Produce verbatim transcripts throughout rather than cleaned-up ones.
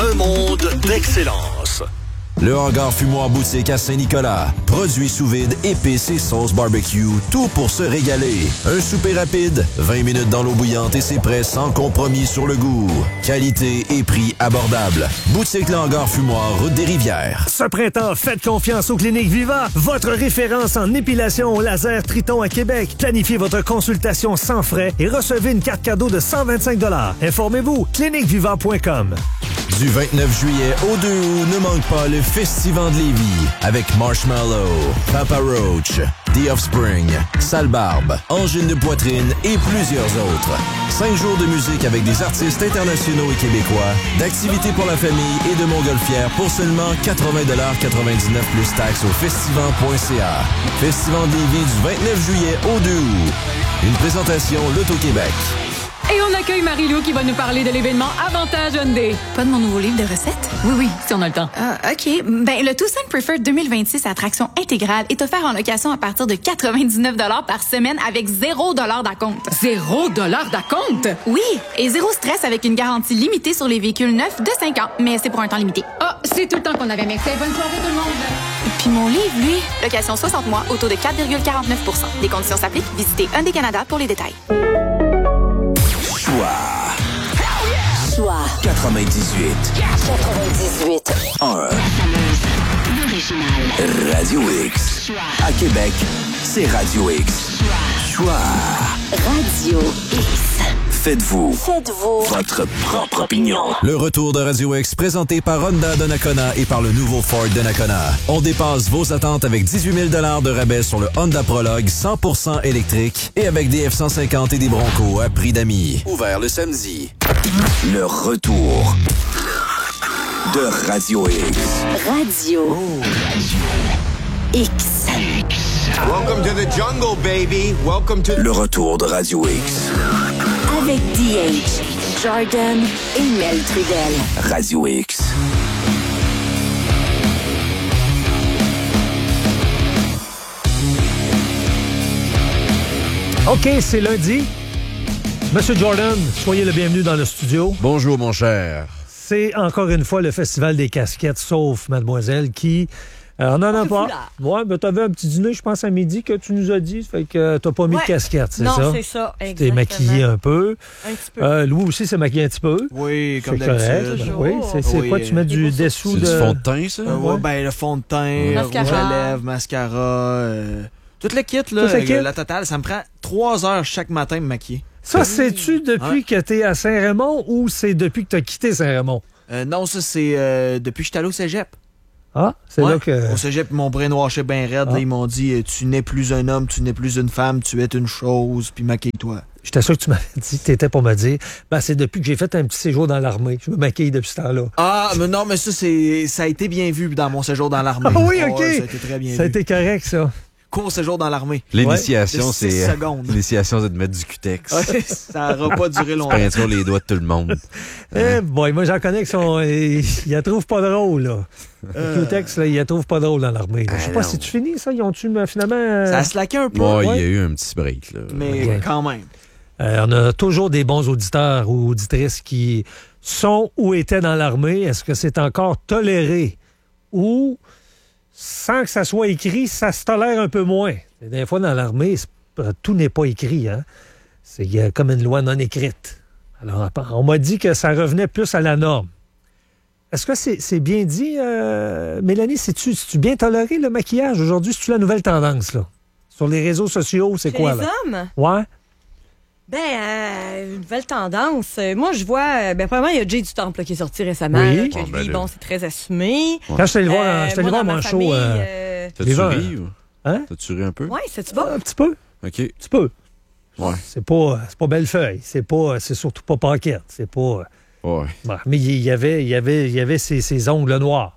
Un monde d'excellence. Le Hangar Fumoir Boutique à Saint-Nicolas. Produits sous vide, épices et sauces barbecue. Tout pour se régaler. Un souper rapide, vingt minutes dans l'eau bouillante et c'est prêt sans compromis sur le goût. Qualité et prix abordables. Boutique Le Hangar Fumoir, route des Rivières. Ce printemps, faites confiance aux cliniques Viva, votre référence en épilation au laser Triton à Québec. Planifiez votre consultation sans frais et recevez une carte cadeau de cent vingt-cinq dollars. Informez-vous, clinique viva point com. Du vingt-neuf juillet au deux août, ne manque pas le Festival de Lévis avec Marshmallow, Papa Roach, The Offspring, Sale Barbe, Angine de Poitrine et plusieurs autres. Cinq jours de musique avec des artistes internationaux et québécois, d'activités pour la famille et de montgolfières pour seulement quatre-vingts dollars quatre-vingt-dix-neuf plus taxes au festival point c a. Festival de Lévis du vingt-neuf juillet au deux août. Une présentation L'Auto-Québec. Et on accueille Marie-Lou qui va nous parler de l'événement Avantage Hyundai. Pas de mon nouveau livre de recettes? Oui, oui, si on a le temps. Ah, OK. Ben, le Tucson Preferred deux mille vingt-six à traction intégrale est offert en location à partir de quatre-vingt-dix-neuf dollars par semaine avec zéro dollar d'acompte. Zéro dollar d'acompte? Oui, et zéro stress avec une garantie limitée sur les véhicules neufs de cinq ans, mais c'est pour un temps limité. Ah, c'est tout le temps qu'on avait, merci. Bonne soirée tout le monde. Puis mon livre, lui, location soixante mois, au taux de quatre virgule quarante-neuf pour cent. Les conditions s'appliquent. Visitez Hyundai Canada pour les détails. Choix. Choix. quatre-vingt-dix-huit. quatre-vingt-dix-huit. un. L'original. Radio X. À Québec, c'est Radio X. Choix. Radio X. Faites-vous. Faites-vous. Votre propre opinion. Le retour de Radio X présenté par Honda de Nakona et par le nouveau Ford de Nakona. On dépasse vos attentes avec dix-huit mille dollars de rabais sur le Honda Prologue cent pour cent électrique et avec des F cent cinquante et des Bronco à prix d'amis. Ouvert le samedi. Le retour de Radio X. Radio. Oh. X. Welcome to the jungle, baby. Welcome to... Le retour de Radio X. Avec D H, Jordan et Mel Trudel. Radio X. OK, c'est lundi. Monsieur Jordan, soyez le bienvenu dans le studio. Bonjour, mon cher. C'est encore une fois le Festival des casquettes, sauf Mademoiselle qui... Euh, on n'en a pas. Ouais, mais t'avais un petit dîner, je pense, à midi que tu nous as dit. Fait que euh, t'as pas mis ouais. de casquette, c'est non, ça? Non, c'est ça, exactement. Tu t'es maquillé un peu. Un petit peu. Euh, Louis aussi s'est maquillé un petit peu. Oui, comme c'est d'habitude. correct. Oui, c'est, c'est oui, quoi? Tu mets du dessous de... C'est du fond de teint, ça? Euh, ouais, ben, le fond de teint, mascara. rouge à lèvres, mascara, euh, tout le kit, là. Tout le kit? La totale, ça me prend trois heures chaque matin de me maquiller. Ça, c'est-tu depuis ouais. que t'es à Saint-Raymond ou c'est depuis que t'as quitté Saint-Raymond? Euh, non, ça, c'est euh, depuis que j'étais allé au cégep. Ah, c'est ouais. là que... Au cégep, ils m'ont brainwashé bien raide. Ah. Là, ils m'ont dit, tu n'es plus un homme, tu n'es plus une femme, tu es une chose, puis maquille-toi. J'étais sûr que tu m'avais dit, t'étais pour me dire, ben, c'est depuis que j'ai fait un petit séjour dans l'armée. Je me maquille depuis ce temps-là. Ah, mais non, mais ça, c'est, ça a été bien vu dans mon séjour dans l'armée. Ah oui, OK. Ouais, ça a été très bien ça a vu. été correct, ça. Court séjour dans l'armée. L'initiation, ouais. c'est. secondes. L'initiation, c'est de mettre du cutex. Ouais, ça n'aura pas duré longtemps. Peinture les doigts de tout le monde. Eh boy, moi j'en connais qui sont. Ils la trouvent pas drôle, là. Euh... Le Q-Tex, là, ils la trouvent pas drôle dans l'armée. Je sais pas si tu finis ça, ils ont-tu finalement. Euh... Ça a slacké un peu. Bon, il ouais. y a eu un petit break, là. Mais ouais. quand même. Euh, on a toujours des bons auditeurs ou auditrices qui sont ou étaient dans l'armée. Est-ce que c'est encore toléré? Ou, sans que ça soit écrit, ça se tolère un peu moins? Des fois, dans l'armée, tout n'est pas écrit. Hein? C'est il y a comme une loi non écrite. Alors, on m'a dit que ça revenait plus à la norme. Est-ce que c'est, c'est bien dit, euh, Mélanie? C'est-tu, c'est-tu bien toléré, le maquillage? Aujourd'hui, c'est-tu la nouvelle tendance, là? Sur les réseaux sociaux, c'est Chez quoi, les là? hommes? Ouais. Ben, euh, une nouvelle tendance. Moi, je vois... Ben, premièrement, il y a Jay du Temple là, qui est sorti récemment. Oui. Là, que Oh, lui, ben, bon, c'est très assumé. Quand je suis allé voir, Euh, je suis allé moi, voir dans mon ma show... famille, euh, euh, T'as-tu les ri ou? Hein? T'as-tu ri un peu? Ouais, c'est-tu bon? Un petit peu. OK. Un petit peu. Ouais. C'est pas, c'est pas Bellefeuille. C'est pas, c'est surtout pas Paquette. C'est pas... Ouais. Bon, mais il y avait, il y avait, il y avait ces, ces ongles noirs.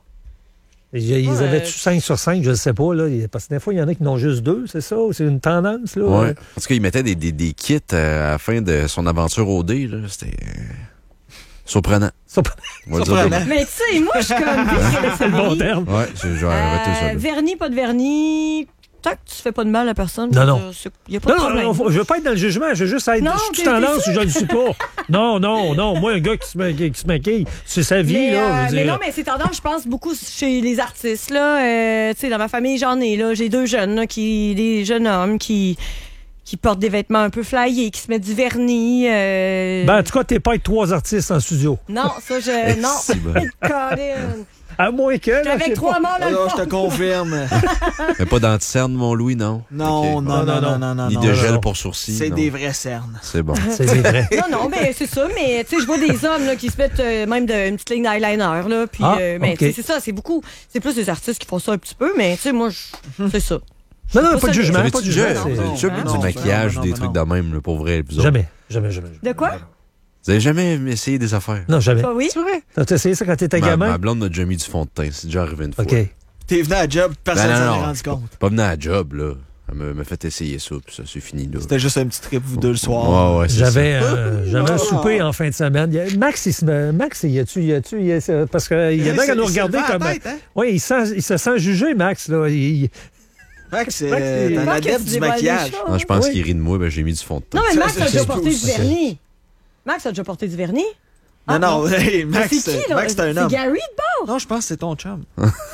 Ils Ouais. avaient-tu cinq sur cinq, je ne sais pas. Là. Parce que des fois, il y en a qui n'ont juste deux, c'est ça? C'est une tendance, là? Ouais. Parce qu'il mettait des, des, des kits à la fin de son aventure O D, là. C'était euh, surprenant. Surprenant. On va le dire de même. Mais tu sais, moi, je suis comme... C'est le bon terme. Ouais, je, je vais arrêter ça. Euh, là. vernis, pas de vernis... tant que tu fais pas de mal à personne, Non, non. il n'y a pas Non, de problème. non, non, je veux pas être dans le jugement, je veux juste être. Non, je suis t'es- tendance t'es ou je ne le suis pas. Non, non, non. Moi, un gars qui se, ma- qui se maquille, c'est sa vie, Mais, là. euh, je veux mais dire. non, mais c'est tendance, je pense, beaucoup chez les artistes. Là. Euh, tu sais, dans ma famille, j'en ai. Là. J'ai deux jeunes, là, qui, des jeunes hommes qui, qui portent des vêtements un peu flyés, qui se mettent du vernis. Euh... Ben, en tout cas, t'es pas avec trois artistes en studio. Non, ça, je. Non. Si, ben. Colin. À moins que. là, je Avec sais trois pas. morts dans le Alors, fond. je te confirme. Mais pas d'anticerne, mon Louis, non? Non, Ok. non, non, non, non, non, non. Ni non, de non. gel non. pour sourcils. C'est non. des vraies cernes. C'est bon. C'est des vrais. Non, non, mais c'est ça. Mais tu sais, je vois des hommes là, qui se mettent euh, même de, une petite ligne d'eyeliner. Là, puis, Ah, euh, mais ok. tu sais, c'est ça, c'est beaucoup. C'est plus des artistes qui font ça un petit peu, mais tu sais, moi, je- c'est ça. Non, non, Pas pas de ça, jugement. Vous Pas de avez-tu jugement. déjà, c'est- vous avez déjà non, vu non, du maquillage non, ou des non, trucs de non. même, là, pour vrai, vous autres? Jamais. Jamais, jamais. De quoi? Vous avez jamais essayé des affaires? Non, jamais. Toi, oui? T'as essayé ça quand t'étais Ma, gamin? ma blonde m'a déjà mis du fond de teint. C'est déjà arrivé une fois. OK. T'es venu à la job, personne Non, s'en non, est non. rendu compte. Pas venu à la job, là. Elle m'a- m'a fait essayer ça, puis ça, c'est fini, là. C'était juste un petit trip, vous deux, le soir. Ouais, ouais, c'est J'avais ça. euh, j'avais un Ah. souper en fin de semaine. Il y a- Max, il se met- Max, y a-tu, y a-tu, y a- parce qu'il y en a qui c'est- nous c'est regarder levé à la comme. tête, hein? Oui, il, sent- il se sent jugé, Max. Là. Il- il- Max, Max, c'est il- un Max, adepte tu du dévoiles des maquillage. choses. Non, je pense Oui. qu'il rit de moi, ben j'ai mis du fond de teint. Non, mais Ça, Max ça, a ça déjà se porté peut du aussi. vernis. Max a déjà porté du vernis. Non, Ah, non, hey, Mais Max, c'est qui, là? Max, c'est un homme. C'est Gary de bord. Non, je pense que c'est ton chum.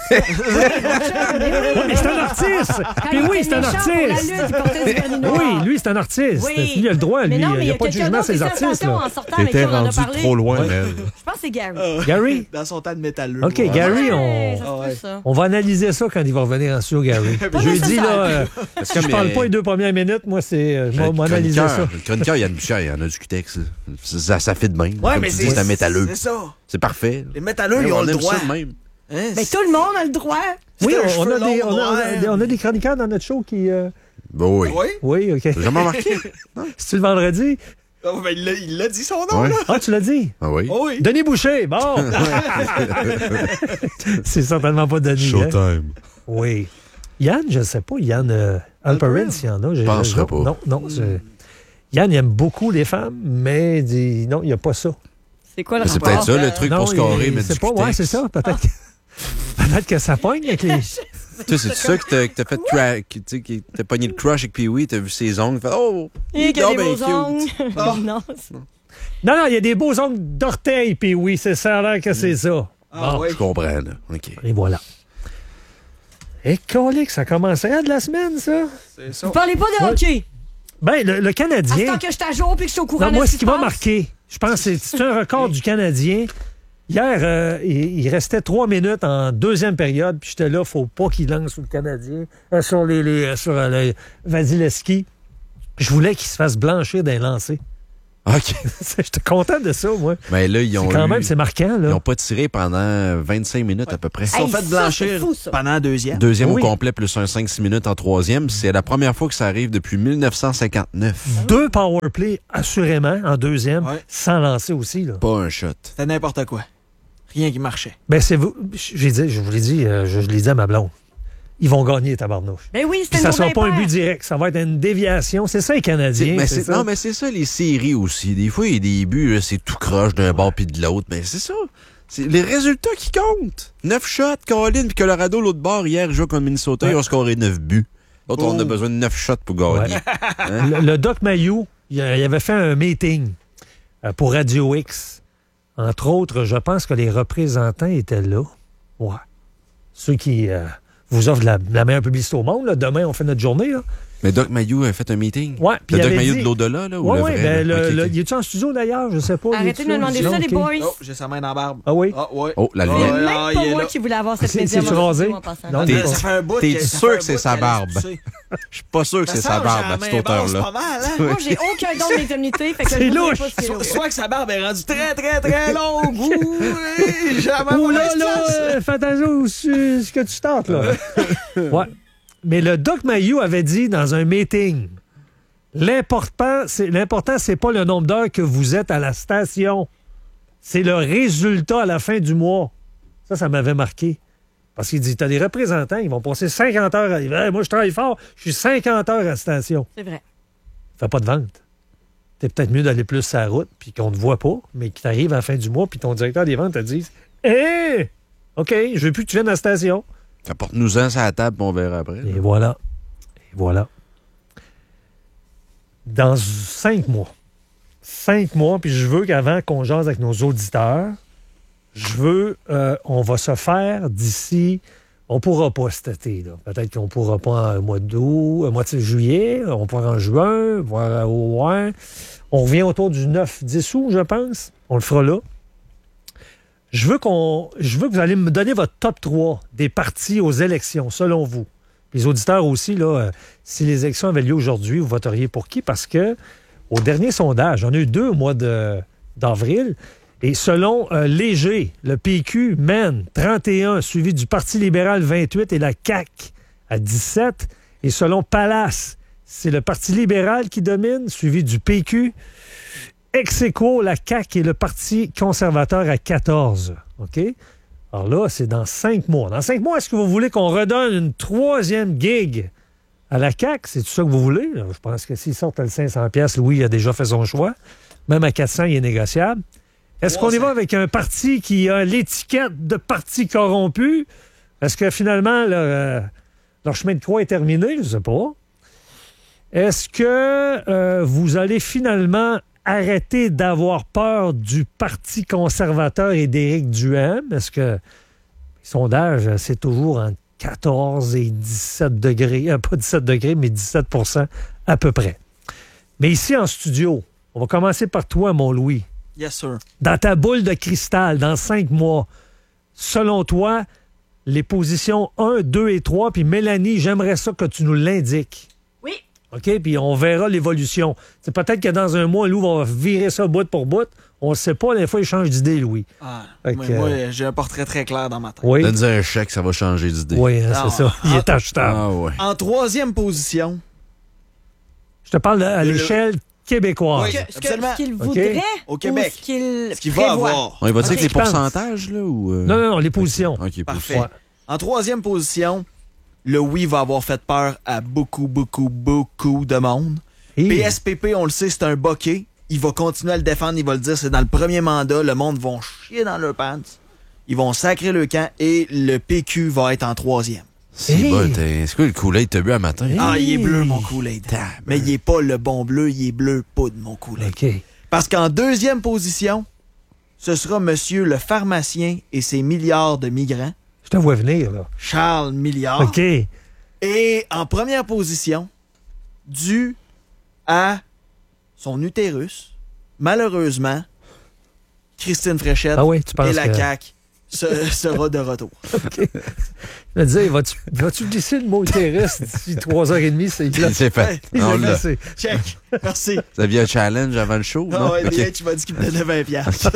Oui, mais c'est un artiste! Puis oui, c'est un artiste! Oui, lui, c'est un artiste. Oui. Lui, il a le droit, lui. Mais non, mais il n'y a pas de quelqu'un jugement d'autre sur les qui fait artistes. attention Là. en sortant avec T'étais qui on en a rendu parlé. trop loin, Mel. Je pense que c'est Gary. Gary, Dans son tas de métalleux. OK, Ouais. Gary, Ouais, on, ça se Ah peut, ouais. ça. on va analyser ça quand il va revenir en studio, Gary. Pas Je lui dis, nécessaire. là, euh, Parce si je parle pas les deux premières minutes, moi, c'est. euh, Je vais m'analyser ça. Le chroniqueur, il y a une bouchère, il y en a du Cutex. Ça, ça fait de même. Ouais, Comme mais tu c'est dis, c'est un métalleux. C'est ça. C'est parfait. Les métalleux, ils ont on le aime droit. ça de même. Hein, Mais c'est- tout le monde a le droit. Oui, C'est un on, on a cheveu des, long, on, a, on a noir. des- on a des chroniqueurs dans notre show qui. euh, Ben oui. Oui? Oui, OK. T'as jamais remarqué? C'est-tu le vendredi? Oh, ben, il l'a- il l'a dit son nom, Ouais. là. Ah, tu l'as dit? Ah oui. Oh, oui. Denis Boucher, bon! C'est certainement pas Denis. hein? Showtime. Oui. Yann, je ne sais pas. Yann euh, Alperin, s'il y en a. Je penserais je- pas. Non, non. c'est- Yann, il aime beaucoup les femmes, mais il dit, non, il n'y a pas ça. C'est quoi le C'est rapport? peut-être ça, le truc Non, pour scorer, il- mettre c'est du pas, Cutex. ouais, c'est ça. Peut-être que, peut-être que ça pogne avec les. Tu sais, c'est ça que t'as que t'as fait cra- que, tu sais, que t'as pogné le crush avec Pee-Wee, t'as vu ses ongles, t'as fait oh! Il y a non, des ben, beaux cute. ongles. Ah. Non, c'est- Non, non, il y a des beaux ongles d'orteil, puis oui, c'est ça, a l'air que c'est ça. Ah, Bon, oui. Je comprends, là. OK. et voilà. Et colique, ça commencerait de la semaine, ça? C'est ça. Vous parlez pas de Ouais. hockey. Ben, le, le À ce Canadien. temps que je suis à jour puis que je suis au courant Non, de moi, ce ce qui m'a se passe. marqué, je pense que c'est- c'est un record du Canadien. Hier, euh, il, il restait trois minutes en deuxième période, puis j'étais là, faut pas qu'il lance sur le Canadien, euh, sur les, les euh, sur euh, le Vasilevski. Je voulais qu'il se fasse blanchir d'un lancer. OK. J'étais content de ça, moi. Mais là, ils C'est ont quand eu- même, c'est marquant, Ils là. n'ont pas tiré pendant vingt-cinq minutes à peu près. Ils se sont Hey, fait ça, c'est blanchir fou, ça. pendant la deuxième. Deuxième Oui. au complet, plus un cinq six minutes en troisième. C'est la première fois que ça arrive depuis mille neuf cent cinquante-neuf. Deux power play, assurément, en deuxième, Ouais. sans lancer aussi, là. Pas un shot. C'était n'importe quoi. Rien qui marchait. Ben, c'est vous. J'ai dit, je vous l'ai dit, euh, je, je l'ai dit à ma blonde. Ils vont gagner, tabarnouche. Ben oui, c'était Puis une ça sera journée pas un impair. but direct, ça va être une déviation. C'est ça, les Canadiens. Mais c'est c'est- ça. non, mais c'est ça, les séries aussi. Des fois, il y a des buts, là, c'est tout croche d'un bord puis de l'autre. Mais c'est ça. C'est les résultats qui comptent. Neuf shots, Caroline, puis Colorado, l'autre bord, hier, ils jouent contre Minnesota, Ouais. ils ont scoré neuf buts. L'autre, on a Oh. besoin de neuf shots pour gagner. Hein? Le, le Doc Mayou, il, a- il avait fait un meeting euh, pour Radio X. Entre autres, je pense que les représentants étaient là. Ouais. Ceux qui euh, vous offrent la, la meilleure publicité au monde. Là. Demain, on fait notre journée. Là. Mais Doc Mayou a fait un meeting. Ouais, puis Le il Doc avait Mayou dit- de l'au-delà, là, ou Oui, le oui. vrai? Ben, là? le, Ok, le- ok. il est-tu en studio d'ailleurs? Je sais pas. Arrêtez de me demander Non, ça, ok. les boys. Oh, j'ai sa main dans la barbe. Ah oui? Ah, ouais. Oh, la Ah, lumière. ouais, Même ah, pas il est moi là. qui voulais avoir cette C'est- médium c'est-tu en rasé? studio en passant. Non, T'es- il est Ça pas- fait un bout t'es que- ça sûr fait un que c'est bout sa qu'elle barbe? est poussée. Je suis pas sûr que Ça c'est sa sent, barbe j'ai à la cette main basse hauteur-là. pas mal, hein? Moi, j'ai aucun don de médiumnité, fait que C'est je ne sais louche. pas ce qu'il y a. Soit, soit que sa barbe est rendue très, très, très longue. Ouh, oui, j'ai la main Oh là mauvaise là, place. euh, fais attention à ce ce que tu tentes, là. Ouais. Mais le Doc Mayou avait dit dans un meeting, l'important, c'est, l'important, c'est pas le nombre d'heures que vous êtes à la station. C'est le résultat à la fin du mois. Ça, ça m'avait marqué. Parce qu'il dit, t'as des représentants, ils vont passer cinquante heures à... Hey, moi, je travaille fort, je suis cinquante heures à la station. C'est vrai. Fais pas de vente. T'es peut-être mieux d'aller plus sur la route, puis qu'on ne te voit pas, mais qu'il t'arrive à la fin du mois, puis ton directeur des ventes te dise, hé, OK, je veux plus que tu viennes à la station. Apporte-nous-en sur la table, puis on verra après. Et voilà. Voilà. Dans cinq mois. Cinq mois, puis je veux qu'avant qu'on jase avec nos auditeurs, je veux, euh, on va se faire d'ici, on ne pourra pas cet été, là. Peut-être qu'on ne pourra pas un mois d'août, un mois de juillet, on pourra en juin, voire au moins. On revient autour du neuf dix août, je pense. On le fera là. Je veux qu'on, je veux que vous allez me donner votre top trois des partis aux élections, selon vous. Les auditeurs aussi, là, euh, si les élections avaient lieu aujourd'hui, vous voteriez pour qui? Parce que au dernier sondage, j'en ai eu deux au mois de, d'avril, et selon euh, Léger, le P Q mène trente et un, suivi du Parti libéral vingt-huit et la C A Q à dix-sept. Et selon Palace, c'est le Parti libéral qui domine, suivi du P Q. Ex aequo, la C A Q et le Parti conservateur à quatorze. OK? Alors là, c'est dans cinq mois. Dans cinq mois, est-ce que vous voulez qu'on redonne une troisième gig à la C A Q? C'est tout ça que vous voulez? Je pense que s'ils sortent le cinq cents piastres, Louis a déjà fait son choix. Même à quatre cents, il est négociable. Est-ce qu'on y va avec un parti qui a l'étiquette de parti corrompu? Est-ce que finalement, là, euh, leur chemin de croix est terminé? Je ne sais pas. Est-ce que euh, vous allez finalement arrêter d'avoir peur du Parti conservateur et d'Éric Duhaime? Est-ce que les sondages, c'est toujours entre quatorze et dix-sept degrés, euh, pas dix-sept degrés, mais dix-sept pour cent à peu près. Mais ici en studio, on va commencer par toi, mon Louis. Yes, sir. Dans ta boule de cristal, dans cinq mois, selon toi, les positions un, deux et trois, puis Mélanie, j'aimerais ça que tu nous l'indiques. Oui. OK? Puis on verra l'évolution. C'est peut-être que dans un mois, Lou va virer ça bout pour bout. On ne sait pas, des fois, il change d'idée, Louis. Ah, Fait moi, que, moi, euh, j'ai un portrait très clair dans ma tête. Oui, Donne-nous un chèque, ça va changer d'idée. oui, hein, Ah, c'est ça. Il ah, est achetable. Ah ouais. En troisième position, Je te parle de- à Le- l'échelle québécoise. Oui. Ce que- ce Absolument. qu'il OK. voudrait Au Québec. ou ce qu'il ce qu'il va prévoit. avoir. On va dire Ok, que les je pense. pourcentages, là, ou... euh? Non, non, non, les positions. OK, Parfait. Ouais. En troisième position, le oui va avoir fait peur à beaucoup, beaucoup, beaucoup de monde. Et- P S P P, on le sait, c'est un bokeh. Il va continuer à le défendre, il va le dire, c'est dans le premier mandat, le monde va chier dans leurs pants. Ils vont sacrer le camp et le P Q va être en troisième. C'est Hey. bon, t'es- c'est quoi le Kool-Aid que t'as bu un matin? Hey. Ah, il est bleu, mon Kool-Aid. Mais il est pas le bon bleu, il est bleu poudre, mon Kool-Aid. OK. Parce qu'en deuxième position, ce sera monsieur le pharmacien et ses milliards de migrants, Je te vois venir, là. Charles Milliard. OK. Et en première position, dû à son utérus, malheureusement, Christine Fréchette Ah oui, tu penses et la que- C A Q se- sera de retour. Je me disais, vas-tu, vas-tu glisser le mot utérus d'ici trois heures et demie? C'est là. C'est fait. Il On l'a l'a. glissé. Check. Merci. Ça devient un challenge avant le show, Ah non? ouais, OK. bien, tu m'as dit qu'il me donnait vingt piastres.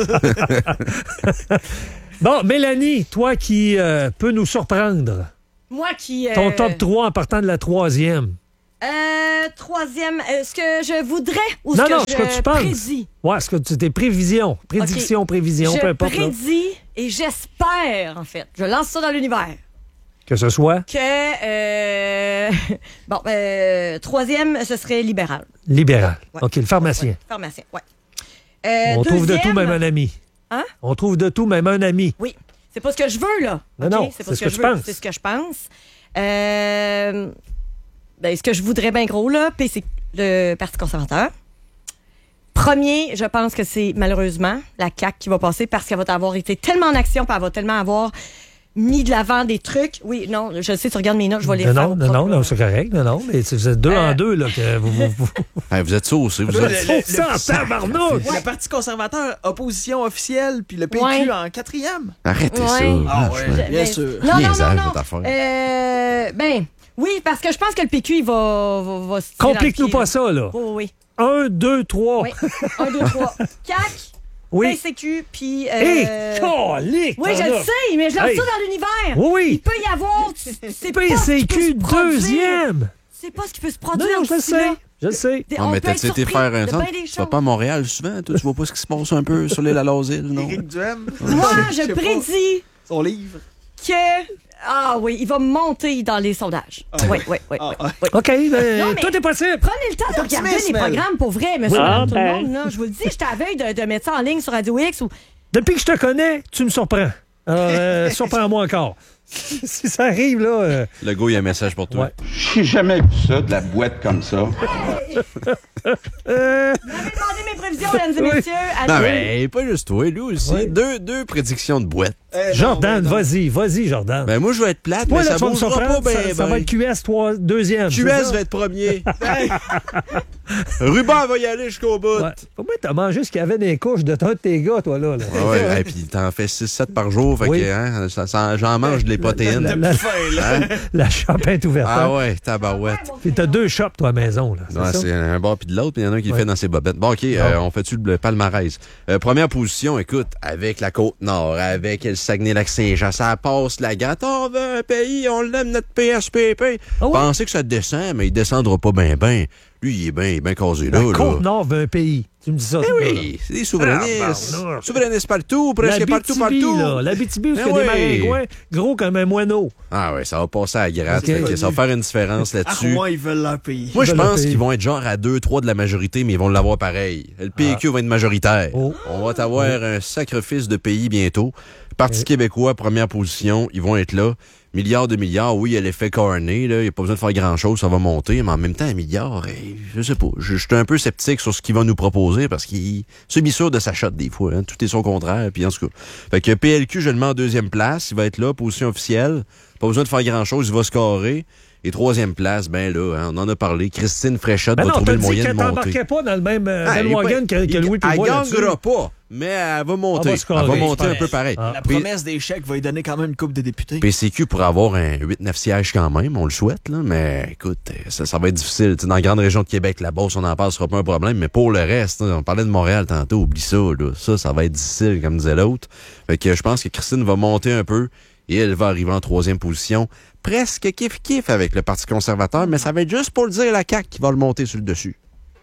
Bon, Mélanie, toi qui euh, peux nous surprendre. Moi qui... euh, Ton top trois en partant de la troisième. Euh, troisième, euh, ce que je voudrais ou Non, ce que non, je ce que tu penses. prédis. Ouais, est-ce que tu tes prévisions? Prédiction, OK. prévision, je peu importe. là. prédis et j'espère, en fait, je lance ça dans l'univers, Que ce soit que... euh, bon, euh, troisième, ce serait libéral. libéral. Ouais. OK, le pharmacien. Ouais, pharmacien, ouais. Euh, On trouve de deuxième- tout, même un ami. Hein? On trouve de tout, même un ami. Oui. C'est pas ce que je veux, là. Non, OK? non, c'est c'est pas ce ce que que je tu veux. penses. C'est ce que je pense. Euh, ben, ce que je voudrais bien gros, là, puis c'est le Parti conservateur. Premier, je pense que c'est malheureusement la C A Q qui va passer parce qu'elle va avoir été tellement en action, puis elle va tellement avoir mis de l'avant des trucs. Oui, non, je sais, tu regardes mes notes, je vais les Non, faire. non, au non, propre, non, là. non, c'est correct. Non, non, mais vous êtes deux Euh, en deux, là, que vous... vous, vous... Hey, vous êtes saucés, vous Le- êtes... le- Ça, ça, tabarnouche! Le Parti conservateur, opposition officielle, puis le P Q Ouais. en quatrième. Arrêtez Ouais. ça. Ah franchement. ouais. Bien Ben, sûr. Non, non, non, Niaisage, non. votre affaire. Euh, ben, oui, parce que je pense que le P Q, il va... va, va se tirer dans le Complique-nous pied, pas là. ça, là. Oui, oui, Un, deux, trois. oui. Un, deux, trois. C A Q, Oui. P C Q, puis... Hé, euh, calique! Oui, je t'en le as. sais, mais je lance Hey. ça dans l'univers. Oui, Il oui. peut y avoir... C'est pas ce qui peut P-C-Q, se produire. deuxième. C'est pas ce qui peut se Non, produire. non, je le ici, sais. là. Je le sais. Des- Non, on mais peut t'as-tu être été surpris faire un de centre? bien des Tu vas choses. pas à Montréal souvent? Toi, tu vois pas ce qui se passe un peu sur l'île à l'Asile, non? Éric Duhaime. Moi, Je je sais pas. prédis Son livre. que... Ah oui, il va monter dans les sondages. Oui, oui, oui. Ah, oui, ah. oui. OK, ben, Non, mais- tout est possible. Prenez le temps de regarder les optimisme, elle. programmes pour vrai, monsieur, Oui. madame, tout Ah, le ben. monde. Là. Je vous le dis, j'étais à la veille de, de mettre ça en ligne sur Radio X. Ou... Depuis que je te connais, tu me surprends. Alors, euh, surprends-moi encore. Si ça arrive, là... Euh... Le gars, il y a un message pour toi. Ouais. J'ai jamais vu ça, de la boîte comme ça. euh... Vous m'avez demandé mes prévisions, mesdames et messieurs. Non, Allez. mais pas juste toi, lui aussi. Oui. Deux, deux prédictions de boîte. Eh, Jordan, non, vas-y, vas-y, Jordan. Ben, moi, je vais être plate, Toi, mais là, ça tu vas me bougera pas surprendre, ben, ça, ça ben. va être Q S trois, deuxième. Q c'est S ça? va être premier. Ruban va y aller jusqu'au bout. Ouais. Comment t'as mangé ce qu'il y avait dans les couches de ton de tes gars, toi, là? là? Ah ouais, et puis t'en fais six sept par jour, fait Oui. que hein, ça, ça- j'en mange de les protéines. La, la, Hein? la shop est ouverte. Ah hein? ouais, tabarouette. Puis t'as deux shops, toi, à la maison, là. C'est Ouais, ça? c'est un bord puis de l'autre, puis il y en a un qui le Ouais. fait dans ses bobettes. Bon, OK, euh, on fait-tu le palmarès? Euh, première position, écoute, avec la Côte-Nord, avec le Saguenay-Lac-Saint-Jean, ça passe la gâte. On veut un pays, on l'aime, notre P S P P. Ah ouais? Pensez que ça descend, mais il descendra pas bien, bien. Lui, il est bien, il est bien casé là. La là. Côte-Nord veut un pays. Tu me dis ça? Eh toi, là. oui, c'est des souverainistes. Ah, ben, souverainistes partout, presque partout, L'Abitibi, partout. là. L'Abitibi, où il y a Eh des oui. maringouins, gros comme un moineau. Ah ouais, ça va passer à la gratte. Ok. Fait que ça va faire une différence Ah, là-dessus. moi, ils veulent leur pays. Moi, je Ils veulent le pense pays. qu'ils vont être genre à deux trois de la majorité, mais ils vont l'avoir pareil. Le P Q va être majoritaire. Oh. On va avoir un sacrifice de pays bientôt. Parti Oui. québécois, première position, ils vont être là. Milliards de milliards, oui, il y a l'effet Carney, là, il n'y a pas besoin de faire grand-chose, ça va monter, mais en même temps, un milliard, eh, je sais pas. Je, je suis un peu sceptique sur ce qu'il va nous proposer parce qu'il se mis sûr de sa shot des fois. Hein. Tout est son contraire, puis en tout cas. Fait que P L Q, je le mets en deuxième place, il va être là, position officielle. Pas besoin de faire grand-chose, il va scorer. Et troisième place, ben là, hein, on en a parlé, Christine Fréchette Ben va non, trouver t'as le dit moyen de qu'elle monter. t'embarquait pas dans le même euh, Ah, il est bandwagon pas- que, que il- Louis Elle Pivot là-dessus. gagnera pas, mais elle va monter. Elle va Elle scorer, va monter je un pense. peu pareil. Ah. La Puis promesse d'échec va lui donner quand même une coupe de députés. P C Q pourrait avoir un huit neuf sièges quand même, on le souhaite, là, mais écoute, ça, ça va être difficile. T'sais, dans la grande région de Québec, la Beauce, on en parle, ce sera pas un problème, mais pour le reste, hein, on parlait de Montréal tantôt, oublie ça, là. Ça, ça va être difficile, comme disait l'autre. Fait que je pense que Christine va monter un peu et elle va arriver en troisième position. Presque kiff-kiff avec le Parti conservateur, mais ça va être juste pour le dire la C A Q qui va le monter sur le dessus.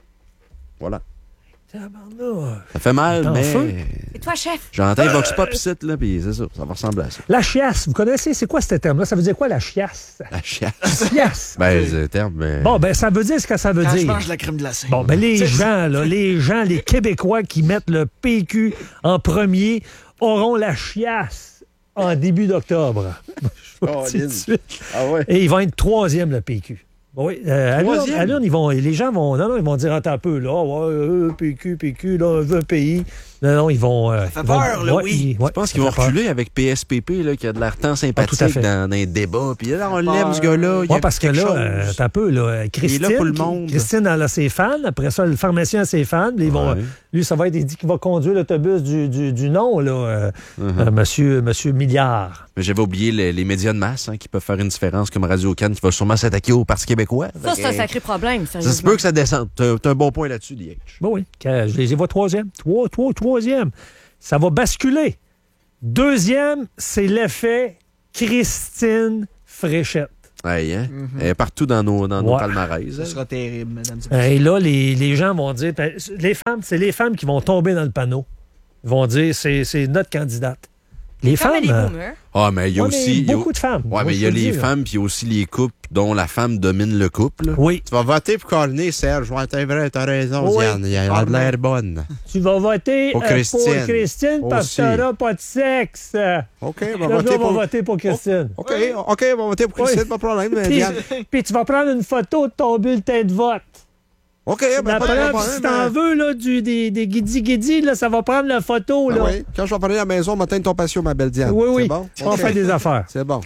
Voilà. Tabarnouche. Ça fait mal, T'es en mais feu? Et toi, chef? j'entends Vox Pop ici, là, puis c'est ça, ça va ressembler à ça. La chiasse, vous connaissez, c'est quoi ce terme-là? Ça veut dire quoi, la chiasse? La chiasse. Chiasse. Ben, c'est le terme, mais... Bon, ben, ça veut dire ce que ça veut Quand je dire. mange la crème glacée. Bon, ben, les C'est- gens, là, les gens, les Québécois qui mettent le P Q en premier auront la chiasse en début d'octobre. Je vous le dis tout de suite. Ah ouais. Et ils vont être troisième, le P Q. Oui, euh, à l'urne- Troisième? à l'urne, ils vont, les gens vont, non, non, ils vont dire, attends un peu, là, ouais, euh, P Q, P Q, là, on veut un pays. Non, non, ils vont... euh, fait ils vont- peur, là, ouais, oui. ils- ouais, Je pense ça qu'ils vont fait peur. reculer avec P S P P, là, qui a de l'air tant sympathique Ah, tout à fait. dans, dans les débats. Puis là, on l'aime, ce gars-là. il y Oui, a parce que quelque là, chose. euh, t'as un peu, là, Christine, Il est là pour le qui- monde. Christine, elle a ses fans. Après ça, le pharmacien a ses fans. Puis ils vont, Ouais. lui, ça va être, il dit qu'il va conduire l'autobus du, du, du nom, là, euh, Uh-huh. euh, monsieur, monsieur Milliard. Mais j'avais oublié les, les médias de masse hein, qui peuvent faire une différence, comme Radio-Can, qui va sûrement s'attaquer au Parti québécois. Ça, Fait c'est un que, sacré problème, Ça se sérieusement. peut que ça descende. T'as t'as un bon point là-dessus, D H. Bon, oui, que je les ai vois troisième. Trois, trois, troisième. Ça va basculer. Deuxième, c'est l'effet Christine Fréchette. Ouais, hein? Elle est partout dans nos, dans nos Ouais. palmarès. Ce hein. sera terrible, mesdames et messieurs. Et là, les, les gens vont dire, ben, les femmes, c'est les femmes qui vont tomber dans le panneau. Ils vont dire, c'est c'est notre candidate. Les Comme femmes... les euh, boomers. Ah, mais il y a ouais, mais aussi... il y a- beaucoup de femmes. Ouais, Moi, mais il je y a te le les dis, là. femmes, puis il y a aussi les couples dont la femme domine le couple. Oui. Tu vas voter pour Carney, Serge. Ouais, t'es vrai, t'as raison, Oui. Diane. Il a de l'air bonne. Tu vas voter Pour euh, Christine. pour Christine parce Aussi. que t'auras pas de sexe. OK, Le gars va voter pour Christine. OK, OK, on va voter pour Christine, Oui. pas de problème, Puis, Diane. puis tu vas prendre une photo de ton bulletin de vote. OK, La ben, pas de preuve, problème. si t'en veux, là, du, des, des guidis-guidis, là, ça va prendre la photo. Ah Là. oui. Quand je vais parler à la maison, m'atteint ton patio, ma belle Diane. Oui, oui. C'est bon? On OK. fait des affaires. C'est bon.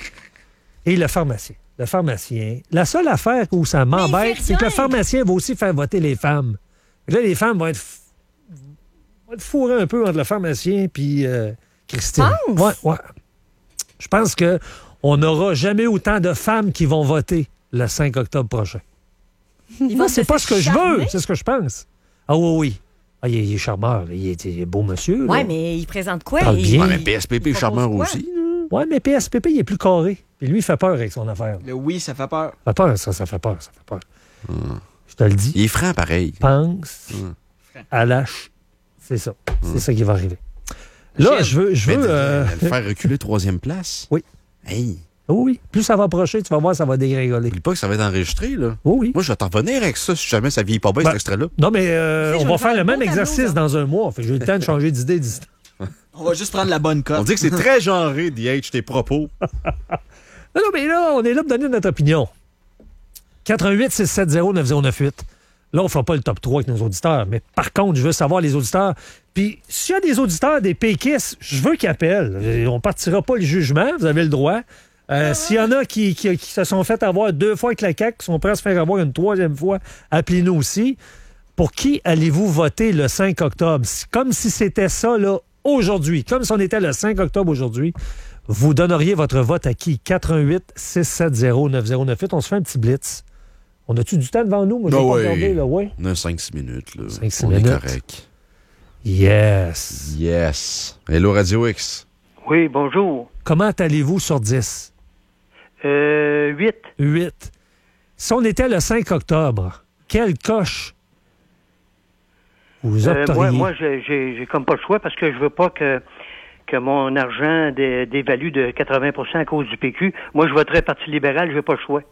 Et le pharmacien. Le pharmacien. La seule affaire où ça m'embête, fait c'est que le rien. pharmacien va aussi faire voter les femmes. Là, les femmes vont être, f- vont être fourrées un peu entre le pharmacien et euh, Christine. Penses? Ouais, ouais. Je pense que on n'aura jamais autant de femmes qui vont voter le cinq octobre prochain. Ils Moi, vont c'est se pas ce que je veux, charmer. c'est ce que je pense. Ah oui, oui. Ah, il, est, il est charmeur, là. il, est, il est beau monsieur. là. Ouais, mais il présente quoi? Parle Il- bien. Ouais, il- mais P S P P il est charmeur propose quoi? aussi. Ouais, mais P S P P, il est plus carré. Puis lui, il fait peur avec son affaire. Le oui, ça fait peur. Ça fait peur, ça, ça fait peur, ça fait peur. Je te le dis. Il est franc, pareil. Pense Hum. à la ch- C'est ça. C'est ça qui va arriver. Là, je veux... Je Mais veux de- euh, de le faire reculer troisième place. Oui. Hey, Oui, oui. Plus ça va approcher, tu vas voir, ça va dégringoler. oublie pas que ça va être enregistré, là. Oui, oui. Moi, je vais t'en revenir avec ça si jamais ça vieillit pas bien, Ben, cet extrait-là. Non, mais euh, Tu sais, on je va vais faire faire le un même beau tableau, exercice là. dans un mois. Fait que j'ai eu le temps de changer d'idée d'ici. On va juste prendre la bonne cote. On dit que c'est très genré, D H, tes propos. Non, non, mais là, on est là pour donner notre opinion. quatre un huit six sept zéro neuf zéro neuf huit. Là, on ne fera pas le top trois avec nos auditeurs. Mais par contre, je veux savoir les auditeurs. Puis, s'il y a des auditeurs, des péquistes, je veux qu'ils appellent. On ne partira pas le jugement. Vous avez le droit. Euh, s'il y en a qui, qui, qui se sont fait avoir deux fois avec la C A Q, qui sont prêts à se faire avoir une troisième fois, appelez-nous aussi. Pour qui allez-vous voter le cinq octobre? Comme si c'était ça, là, aujourd'hui. Comme si on était le cinq octobre aujourd'hui. Vous donneriez votre vote à qui? quatre un huit six sept zéro neuf zéro neuf huit. On se fait un petit blitz. On a-tu du temps devant nous? Moi, j'ai oh pas oui. regardé, là, ouais. On a cinq six minutes, là. cinq six on minutes. est correct. Yes. Yes. Hello, Radio X. Oui, bonjour. Comment allez-vous sur dix? Euh, huit. huit. Si on était le cinq octobre, quelle coche vous Euh, opteriez? moi, moi j'ai, j'ai, j'ai comme pas le choix parce que je veux pas que, que mon argent dé, dévalue de quatre-vingts pour cent à cause du P Q. Moi, je voterais Parti libéral, je n'ai pas le choix.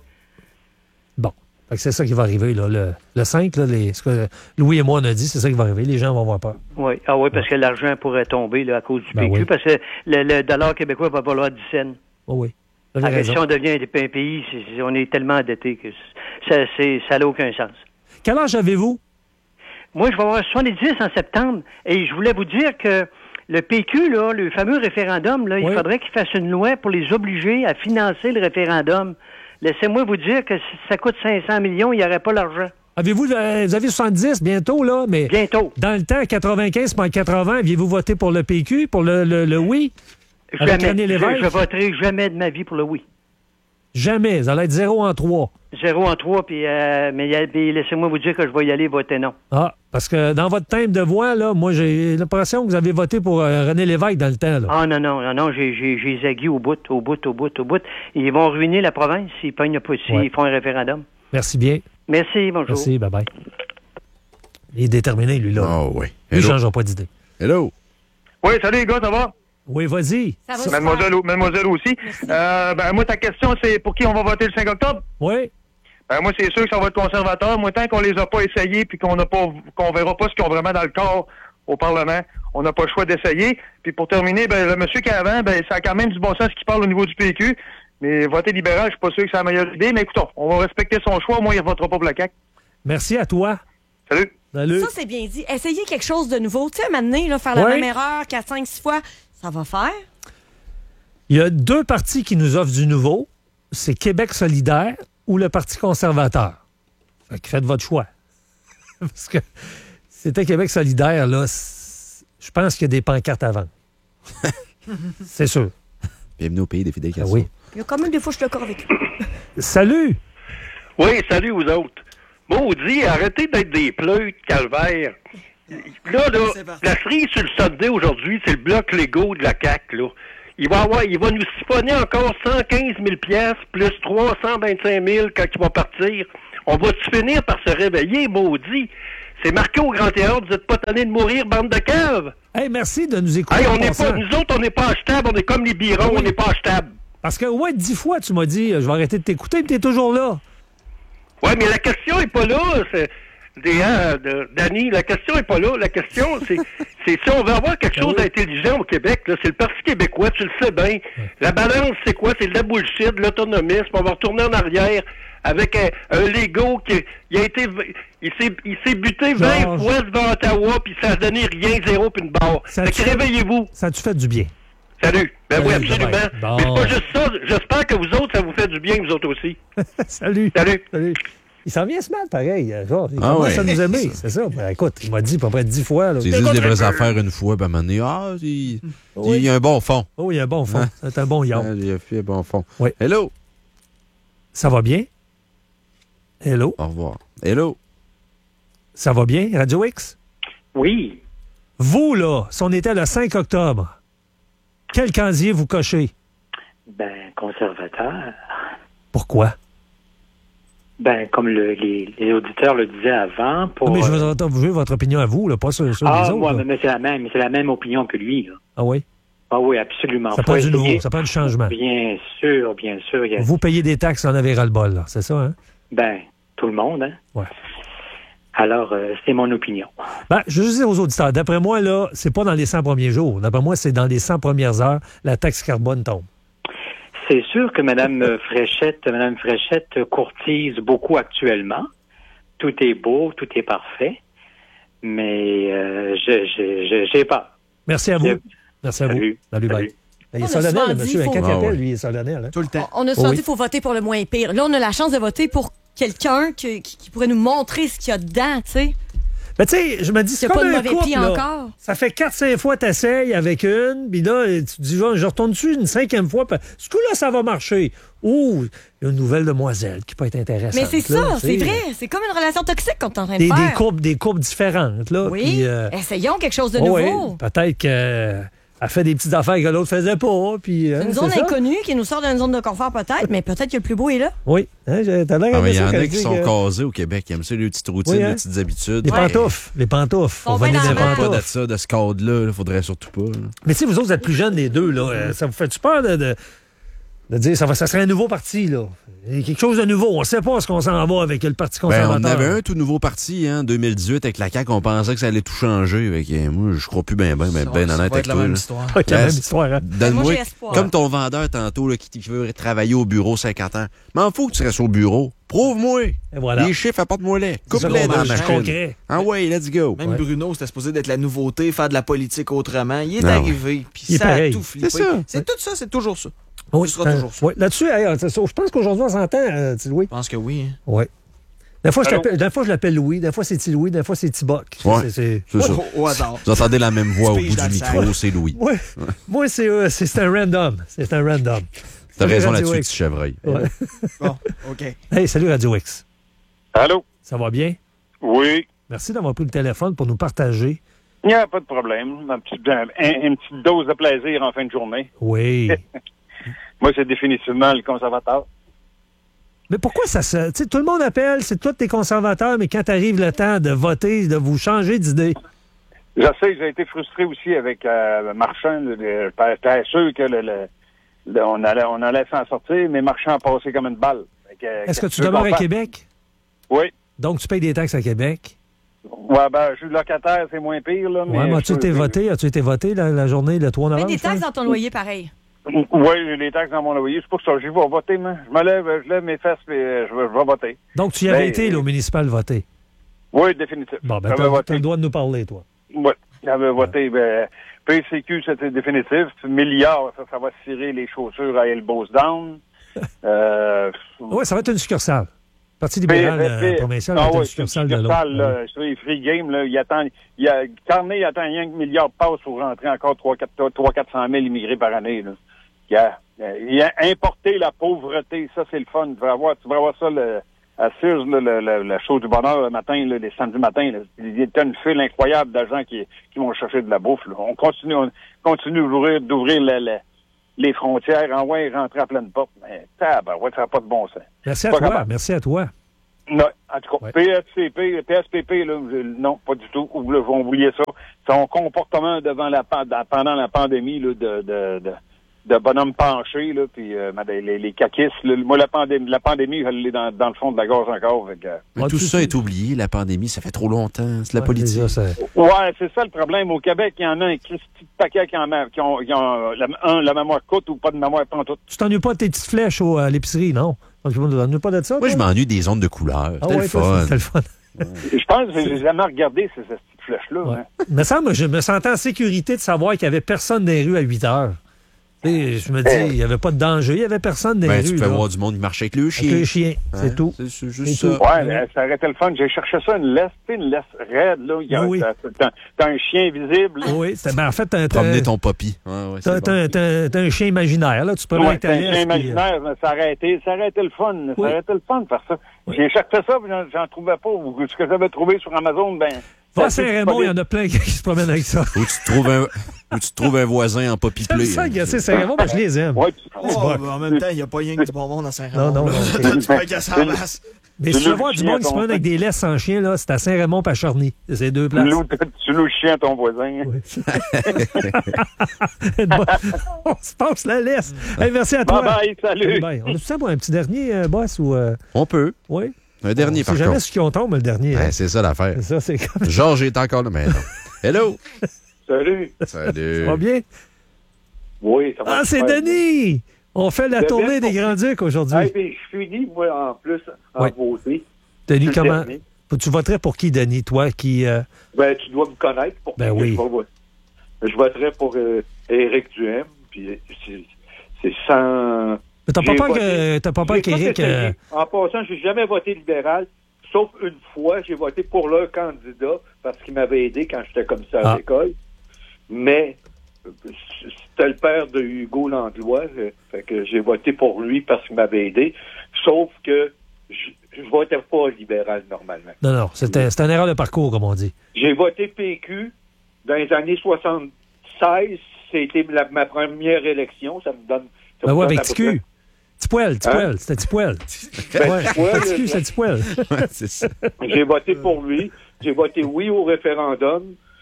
Bon. Fait que c'est ça qui va arriver, là. Le, le cinq, là, les, ce que Louis et moi, on a dit, c'est ça qui va arriver. Les gens vont avoir peur. Oui. Ah oui, parce que l'argent pourrait tomber là, à cause du Ben P Q, oui. parce que le, le dollar québécois va valoir dix cents. Oh oui. Vous avez Alors, raison. si on devient un pays, c'est, c'est, on est tellement endetté que ça n'a c'est, ça n'a aucun sens. Quel âge avez-vous? Moi, je vais avoir soixante-dix en septembre et je voulais vous dire que le P Q, là, le fameux référendum, là, Oui. il faudrait qu'il fasse une loi pour les obliger à financer le référendum. Laissez-moi vous dire que si ça coûte cinq cents millions, il n'y aurait pas l'argent. Avez-vous, euh, vous avez soixante-dix bientôt, là, mais. Bientôt. Dans le temps, quatre-vingt-quinze par quatre-vingts, aviez-vous voté pour le P Q, pour le, le, le oui? Avec Jamais. René Je, Lévesque? je voterai jamais de ma vie pour le oui. Jamais. Ça allait être zéro en trois. Zéro en trois, puis, euh, mais y a- puis laissez-moi vous dire que je vais y aller voter non. Ah, parce que dans votre thème de voix, là, moi, j'ai l'impression que vous avez voté pour euh, René Lévesque dans le temps, là. Ah non, non, non, non, j'ai, j'ai, j'ai zagui au bout, au bout, au bout, au bout. Ils vont ruiner la province s'ils pognent pas, s'ils Ouais. font un référendum. Merci bien. Merci, bonjour. Merci, bye-bye. Il est déterminé, lui, là. Oh oui. Lui, il Hello. ne changera pas d'idée. Hello. Oui, salut les gars, ça va? Oui, vas-y. Ça va Mademoiselle, mademoiselle aussi. Euh, ben, moi, ta question, c'est pour qui on va voter le cinq octobre? Oui. Ben, moi, c'est sûr que ça va être conservateur. Moi, tant qu'on les a pas essayés puis qu'on n'a pas, qu'on verra pas ce qu'ils ont vraiment dans le corps au Parlement, on n'a pas le choix d'essayer. Puis pour terminer, ben, le monsieur qui est avant, ben, ça a quand même du bon sens qui parle au niveau du P Q. Mais voter libéral, je suis pas sûr que c'est la meilleure idée. Mais écoutons, on va respecter son choix. Moi, il ne votera pas pour la C A Q. Merci à toi. Salut. Salut. Ça, c'est bien dit. Essayez quelque chose de nouveau. Tu sais, maintenant, là, faire la Ouais. même erreur quatre, cinq, six fois, ça va faire. Il y a deux partis qui nous offrent du nouveau. C'est Québec solidaire ou le Parti conservateur. Fait que faites votre choix. Parce que c'était Québec solidaire, là, c'est- je pense qu'il y a des pancartes à vendre. C'est sûr. Bienvenue au pays des fidèles. Ah oui. Il y a quand même des fois, je suis d'accord avec eux. Salut! Oui, salut vous autres. Maudit, arrêtez d'être des pleutres, calvaire. Là, là, la cerise sur le Sunday aujourd'hui, c'est le bloc Lego de la C A Q, là. Il va avoir, il va nous siphonner encore cent quinze mille piastres plus trois cent vingt-cinq mille quand il va partir. On va-tu finir par se réveiller, maudit? C'est marqué au Grand Théâtre, vous n'êtes pas tannés de mourir, bande de caves. Hey, merci de nous écouter. Hey, on en n'est passant. pas, nous autres, on n'est pas achetables, on est comme les birons, Oui. on n'est pas achetables. Parce que, ouais, dix fois, tu m'as dit, euh, je vais arrêter de t'écouter, mais t'es toujours là. Ouais, mais la question est pas là, c'est, des, hein, de- Danny, la question est pas là. La question, c'est, c'est si on veut avoir quelque chose d'intelligent au Québec, là, c'est le Parti québécois, tu le sais bien. La balance, c'est quoi? C'est de la bullshit, de l'autonomisme, on va retourner en arrière avec un, un Lego qui il a été, il s'est, il s'est buté vingt Georges. fois devant Ottawa, puis ça a donné rien, zéro, puis une barre. Ça Fait te que fait- réveillez-vous. Ça te fait du bien. Salut. Ben oui, Salut, absolument. bye-bye. Bon. Mais c'est pas juste ça. J'espère que vous autres, ça vous fait du bien, vous autres aussi. Salut. Salut. Salut. Il s'en vient ce mal, pareil. euh, Genre, il Ah commence ouais. à nous aimer, c'est ça. Ben, écoute, il m'a dit à peu près dix fois. là. C'est juste des vraies affaires une fois, puis à un moment donné, ah, il, Oui. il y a un bon fond. Oh, il y a un bon fond. Hein? C'est un bon yon. Ah, il a fait un bon fond. Oui. Hello. Ça va bien? Hello? Au revoir. Hello. Ça va bien, Radio X? Oui. Vous, là, si on était le cinq octobre, quel casier vous cochez? Ben, conservateur. Pourquoi? Ben, comme le- les, les auditeurs le disaient avant, pour... Non, mais je veux, entendre- je veux votre opinion à vous, là, pas sur, sur ah, les autres. moi, là. mais c'est la même, c'est la même opinion que lui, là. Ah oui? Ah oui, absolument. Ça Faut prend du essayer- nouveau, ça prend du changement. Bien sûr, bien sûr. il y a- Vous payez des taxes, en avez ras-le-bol, là. C'est ça, hein? Ben, tout le monde, hein? Ouais. Alors, euh, c'est mon opinion. Ben, je veux juste dire aux auditeurs, d'après moi, là, c'est pas dans les cent premiers jours. D'après moi, c'est dans les cent premières heures, la taxe carbone tombe. C'est sûr que Mme Fréchette, Mme Fréchette courtise beaucoup actuellement. Tout est beau, tout est parfait. Mais euh, je, je, je, j'ai pas. Merci à vous. Je... Merci à Salut. vous. Salut, bye. Il est solennel, le monsieur. Quand il appelle, lui, il est solennel. Hein? Tout le temps. On a souvent dit qu'il faut voter pour le moins pire. Là, on a la chance de voter pour quelqu'un qui, qui, qui pourrait nous montrer ce qu'il y a dedans, tu sais. Mais tu sais, je me dis, c'est comme un couple, là. Encore. Ça fait quatre cinq fois que t'essayes avec une, puis là, tu te dis, je retourne dessus une cinquième fois, puis ce coup-là, ça va marcher. Ouh, il y a une nouvelle demoiselle qui peut être intéressante. Mais c'est là, ça, c'est vrai. C'est comme une relation toxique qu'on est en train des, de faire. Des courbes, des courbes différentes, là. Oui, puis, euh, essayons quelque chose de oh, nouveau. Oui, peut-être que... Elle fait des petites affaires que l'autre faisait pas. Puis, c'est hein, une zone c'est inconnue qui nous sort d'une zone de confort peut-être, mais peut-être que le plus beau est là. Oui. Hein, t'as l'air ah, mais il y en a qui sont que... casés au Québec. Ils aiment ça, les petites routines, oui, hein? Les petites habitudes. Les ouais. pantoufles. Les pantoufles. On va pas de ça, de ce cadre-là. Il faudrait surtout pas. Là. Mais si vous autres, vous êtes plus jeunes des deux, là, ça vous fait-tu peur de, de, de dire ça, va, ça serait un nouveau parti, là? Il y a quelque chose de nouveau. On ne sait pas ce qu'on s'en va avec le Parti conservateur. Ben, on avait un tout nouveau parti, hein, en deux mille dix-huit, avec la C A Q. On pensait que ça allait tout changer. Avec, euh, moi, je crois plus bien, bien, bien, bien honnête avec toi. La même là. histoire. Okay, la même histoire. Hein? Donne-moi, comme ton vendeur tantôt, là, qui veut travailler au bureau cinquante ans. M'en fous que tu restes au bureau. Prouve-moi. Voilà. Les chiffres, apporte-moi-les. Coupe-les dans la machine. Ah ouais, let's go. Même ouais. Bruno, c'était supposé d'être la nouveauté, faire de la politique autrement. Il est non, arrivé, ouais. puis ça a tout flippé. C'est ça. C'est tout ça, c'est toujours ça. Oui, ce sera toujours ça. Oui. Là-dessus, hey, je pense qu'aujourd'hui, on s'entend, euh, Louis. Je pense que oui. Hein. Oui. Des fois, je fois, je l'appelle Louis, des fois, c'est Louis, des fois, c'est Tiboc. Ouais, c'est, c'est... c'est ça. Au, au hasard. Vous entendez la même voix au bout du micro, c'est Louis. Ouais. Ouais. Moi, c'est, euh, c'est, c'est un random. C'est un random. T'as raison là-dessus, petit chevreuil. Ouais. Bon, OK. Hey, salut Radio X. Allô? Ça va bien? Oui. Merci d'avoir pris le téléphone pour nous partager. Il n'y a pas de problème. Un petit, un, une petite dose de plaisir en fin de journée. Oui. Moi, c'est définitivement le conservateur. Mais pourquoi ça se... Tu sais, tout le monde appelle, c'est tous tes conservateurs, mais quand arrive le temps de voter, de vous changer d'idée... Je sais, j'ai été frustré aussi avec euh, Marchand. J'étais sûr que le, le, le, on, allait, on allait s'en sortir, mais Marchand a passé comme une balle. Que, Est-ce que tu demeures à Québec? Oui. Donc, tu payes des taxes à Québec? Oui, ben, je suis locataire, c'est moins pire, là. Oui, mais, mais as-tu été voté? As-tu été voté la, la journée, le trois novembre? Mais des taxes dans ton loyer, pareil. Oui, j'ai des taxes dans mon loyer. C'est pour ça que j'y vais voter, moi. Je me lève, je lève mes fesses, puis je vais, je vais voter. Donc, tu y avais mais, été, là, au municipal, voter? Oui, définitivement. Bon, ben, t'as, t'as le droit de nous parler, toi. Oui, j'avais voté. Ben, P C Q, c'était définitif. Milliard, ça, ça va tirer les chaussures à Elbows Down. euh, oui, ça va être une succursale. Parti libéral euh, provincial, ah, va être oui, une succursale de l'autre. C'est free game, là. Il attend, il a, Carnet, il attend rien que milliard de passes pour rentrer encore trois cents à quatre cent mille immigrés par année, là. Il a, il a importé la pauvreté. Ça, c'est le fun. Tu vas avoir, tu vas avoir ça le, à Sears, le, le, le, le show du bonheur le matin, là, les samedis matins. Là. Il y a une file incroyable de gens qui, qui vont chercher de la bouffe. Là. On continue, on continue d'ouvrir, d'ouvrir le, le, les frontières. En ouais, rentrer à pleine porte. Mais ben, ouais, ça n'a pas de bon sens. Merci à toi. Capable. Merci à toi. Non, en tout cas, ouais. P S C P, P S P P, là, non, pas du tout. Vous oubliez ça. Son comportement devant la pendant la pandémie là, de, de, de de bonhomme penché, là, puis euh, les, les caquistes. Là, moi, la pandémie, la pandémie, elle l'est dans, dans le fond de la gorge encore. Fait que, mais tout ça est oublié, la pandémie, ça fait trop longtemps. C'est la ouais, politique. C'est ça, ouais, c'est ça le problème. Au Québec, il y en a un Christy de paquet qui, en a, qui ont, qui ont la, un, la mémoire coûte ou pas de mémoire pantoute. Tu t'ennuies pas de tes petites flèches au, à l'épicerie, non? Tu t'ennuies pas de ça? Moi, je m'ennuie des ondes de couleur. Ah, c'était, ouais, le fun. c'était le fun. Ouais. Je pense que j'ai jamais regardé ces, ces petites flèches-là. Ouais. Hein. Mais ça, moi, je me sentais en sécurité de savoir qu'il n'y avait personne dans les rues à huit heures. Et je me dis, il n'y avait pas de danger, il n'y avait personne dans les ben, rues. Tu peux voir du monde qui marche avec le chien. Avec le chien, hein? c'est tout. C'est, c'est juste c'est ça. Tout. Ouais, mais ça aurait été le fun. J'ai cherché ça, une laisse, tu sais, une laisse raide, là. Il y a, oui. t'as, t'as, t'as un chien visible. Là. Oui, c'est, ben, en fait, t'as, promener ton papy. Ouais, ouais, t'as, t'as, t'as, t'as un chien imaginaire, là. Tu peux ouais, avec ta un laisse. chien imaginaire, puis, ça aurait été, ça aurait été le fun. Oui. Ça aurait été le fun de faire ça. Oui. J'ai cherché ça, puis j'en, j'en trouvais pas. Ou ce que j'avais trouvé sur Amazon, ben. Va à Saint-Raymond, il y en a plein qui se promènent avec ça. Ou tu trouves un, ou tu trouves un voisin en poppy play. C'est ça, gars, c'est Saint-Raymond, mais je les aime. Ouais, oh, ben, en même temps, il n'y a pas rien que du bon monde à Saint-Raymond. Non, non, non. Tu peux casser la masse. Mais si tu veux voir du monde qui se promène avec des laisses sans chien, là, c'est à Saint-Raymond et à Charny. C'est ces deux places. Tu loues le chien à ton voisin. Oui. On se passe la laisse. Hey, merci à toi. Bye bye, salut. Bye bye. On a tout ça pour un petit dernier, euh, boss? Ou, euh... On peut. Oui. Un dernier, c'est par jamais contre. ce qu'on tombe, le dernier. Ben, hein? c'est ça l'affaire. C'est ça, c'est comme... Georges est encore là, mais non. Hello! Salut! Salut! Ça va bien? Oui, ça va. Ah, c'est super. Denis! On fait la Je tournée viens des pour- Grands-Ducs aujourd'hui. Hey, puis je finis, moi, en plus, en Ouais. beauté. Denis, Le comment... dernier. Tu voterais pour qui, Denis? Toi qui... euh, Ben, tu dois me connaître pour Ben que oui. je vote. Je voterais pour euh, Éric Duhem, puis euh, c'est, c'est sans... Mais t'as pas J'ai peur voté- que- t'as pas peur j'ai tout qu'Éric, essayé. euh, En passant, j'ai jamais voté libéral, sauf une fois, j'ai voté pour leur candidat parce qu'il m'avait aidé quand j'étais commissaire Ah. d'école. Mais euh, c'était le père de Hugo Langlois, euh, fait que j'ai voté pour lui parce qu'il m'avait aidé. Sauf que je, je votais pas libéral normalement. Non, non, c'était c'était une erreur de parcours, comme on dit. J'ai voté P Q dans les années soixante-seize. C'était la- ma première élection. Ça me donne... ça Ben me ouais, donne avec à peu Ticu. près- Petit poil, petit Hein? poil, c'était petit poil. Ben, Ouais, Petit Poil, Ticu, je- c'est petit poil. c'est ça. J'ai voté pour lui. J'ai voté oui au référendum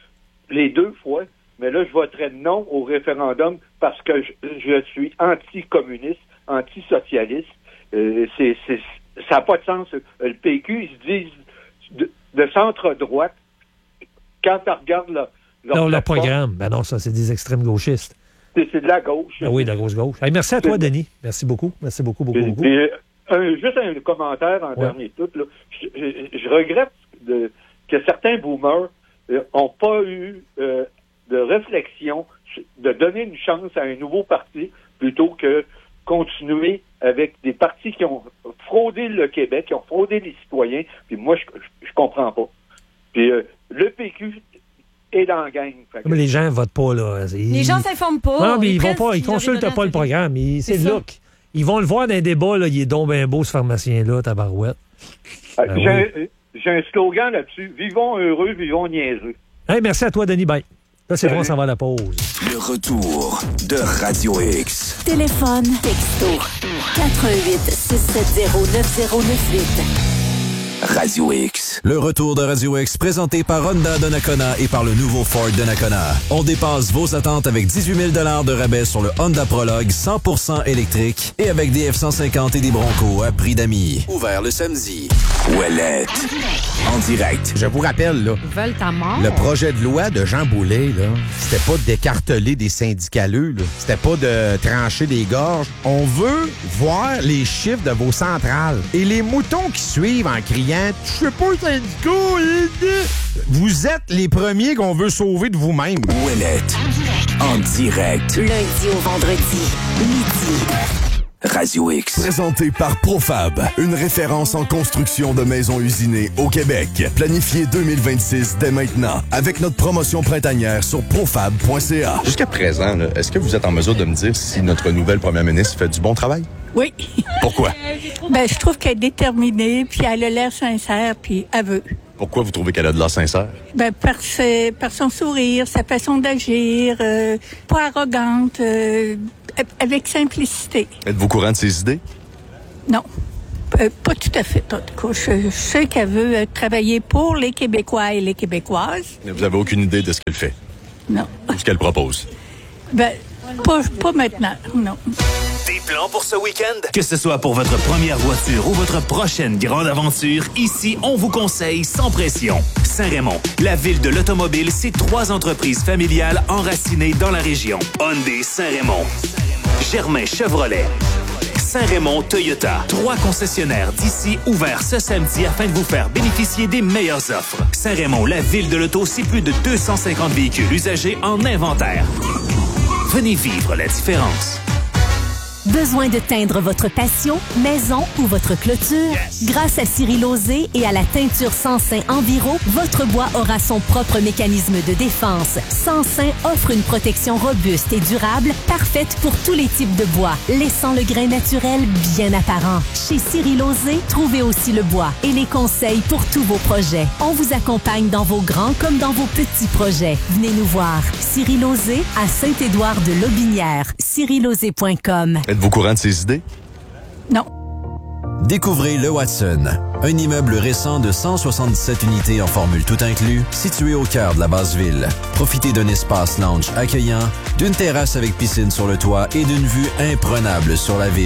les deux fois. Mais là, je voterai non au référendum parce que je, je suis anticommuniste, antisocialiste. Euh, c'est, c'est, ça n'a pas de sens. Le P Q, ils se disent de, de centre-droite. Quand tu regardes leur, leur Non, le plateforme, programme. Ben non, ça, c'est des extrêmes gauchistes. c'est, c'est de la gauche. Ben oui, de la grosse gauche. Hey, merci à toi, Denis. Merci beaucoup. Merci beaucoup, beaucoup, Puis- beaucoup. puis, un- juste un commentaire en Ouais. dernier tout. Là. Je, je- je regrette de- que certains boomers n'ont pas eu euh, de réflexion de donner une chance à un nouveau parti plutôt que continuer avec des partis qui ont fraudé le Québec, qui ont fraudé les citoyens. Puis moi, je, je, je comprends pas. Puis euh, le P Q est dans la gang. Fait que- Mais les gens votent pas, là. Ils- Les gens s'informent pas. Non, mais ils, vont prennent pas, ce ils qu'ils leur est consultent donné pas à le télé. programme. Ils- C'est C'est le ça. look. Ils vont le voir dans les débats, là. Il est donc bien beau, ce pharmacien-là, tabarouette. Ah, Ben j'ai, oui. un, j'ai un slogan là-dessus. Vivons heureux, vivons niaiseux. Hey, merci à toi, Denis. Bye. Là, c'est Salut. bon, on s'en va à la pause. Le retour de Radio X. Téléphone, texto, quatre un huit, six sept zéro, neuf zéro neuf huit. Radio X. Le retour de Radio X présenté par Honda de Nakona et par le nouveau Ford de Nakona. On dépasse vos attentes avec dix-huit mille dollars de rabais sur le Honda Prologue cent pour cent électrique et avec des F cent cinquante et des Bronco à prix d'amis. Ouvert le samedi. Ouellette. En direct. Je vous rappelle, là, Ils veulent ta mort. le projet de loi de Jean Boulet, là, c'était pas d'écarteler des syndicaleux, là. C'était pas de trancher des gorges. On veut voir les chiffres de vos centrales. Et les moutons qui suivent en criant « Je sais pas, syndicat! » Vous êtes les premiers qu'on veut sauver de vous-même. Ouellette. En direct. Lundi au vendredi, midi. Radio X. Présenté par Profab, une référence en construction de maisons usinées au Québec. Planifié deux mille vingt-six dès maintenant avec notre promotion printanière sur profab point c a. Jusqu'à présent, là, est-ce que vous êtes en mesure de me dire si notre nouvelle première ministre fait du bon travail? Oui. Pourquoi? Ben, je trouve qu'elle est déterminée, puis elle a l'air sincère, puis elle veut. Pourquoi vous trouvez qu'elle a de l'air sincère? Ben, par, ses- par son sourire, sa façon d'agir, euh, pas arrogante, euh, avec simplicité. Êtes-vous au courant de ses idées? Non, euh, pas tout à fait. En tout cas, je, je sais qu'elle veut euh, travailler pour les Québécois et les Québécoises. Mais vous avez aucune idée de ce qu'elle fait Non. ou ce qu'elle propose? Ben, pas, pas maintenant, non. Des plans pour ce week-end? Que ce soit pour votre première voiture ou votre prochaine grande aventure, ici, on vous conseille sans pression. Saint-Raymond, la ville de l'automobile, c'est trois entreprises familiales enracinées dans la région. Hyundai Saint-Raymond, Germain Chevrolet, Saint-Raymond Toyota. Trois concessionnaires d'ici ouverts ce samedi afin de vous faire bénéficier des meilleures offres. Saint-Raymond, la ville de l'auto, c'est plus de deux cent cinquante véhicules usagés en inventaire. Venez vivre la différence. Besoin de teindre votre patio, maison ou votre clôture? Grâce à Cyril Lauzé et à la teinture Sansin Enviro, votre bois aura son propre mécanisme de défense. Sansin offre une protection robuste et durable, parfaite pour tous les types de bois, laissant le grain naturel bien apparent. Chez Cyril Lauzé, trouvez aussi le bois et les conseils pour tous vos projets. On vous accompagne dans vos grands comme dans vos petits projets. Venez nous voir. Cyril Lauzé à Saint-Édouard de Lobinière. cyrill lauzé point com. Êtes-vous au courant de ses idées? Non. Découvrez le Watson, un immeuble récent de cent soixante-dix-sept unités en formule tout inclus, situé au cœur de la basse-ville. Profitez d'un espace lounge accueillant, d'une terrasse avec piscine sur le toit et d'une vue imprenable sur la ville.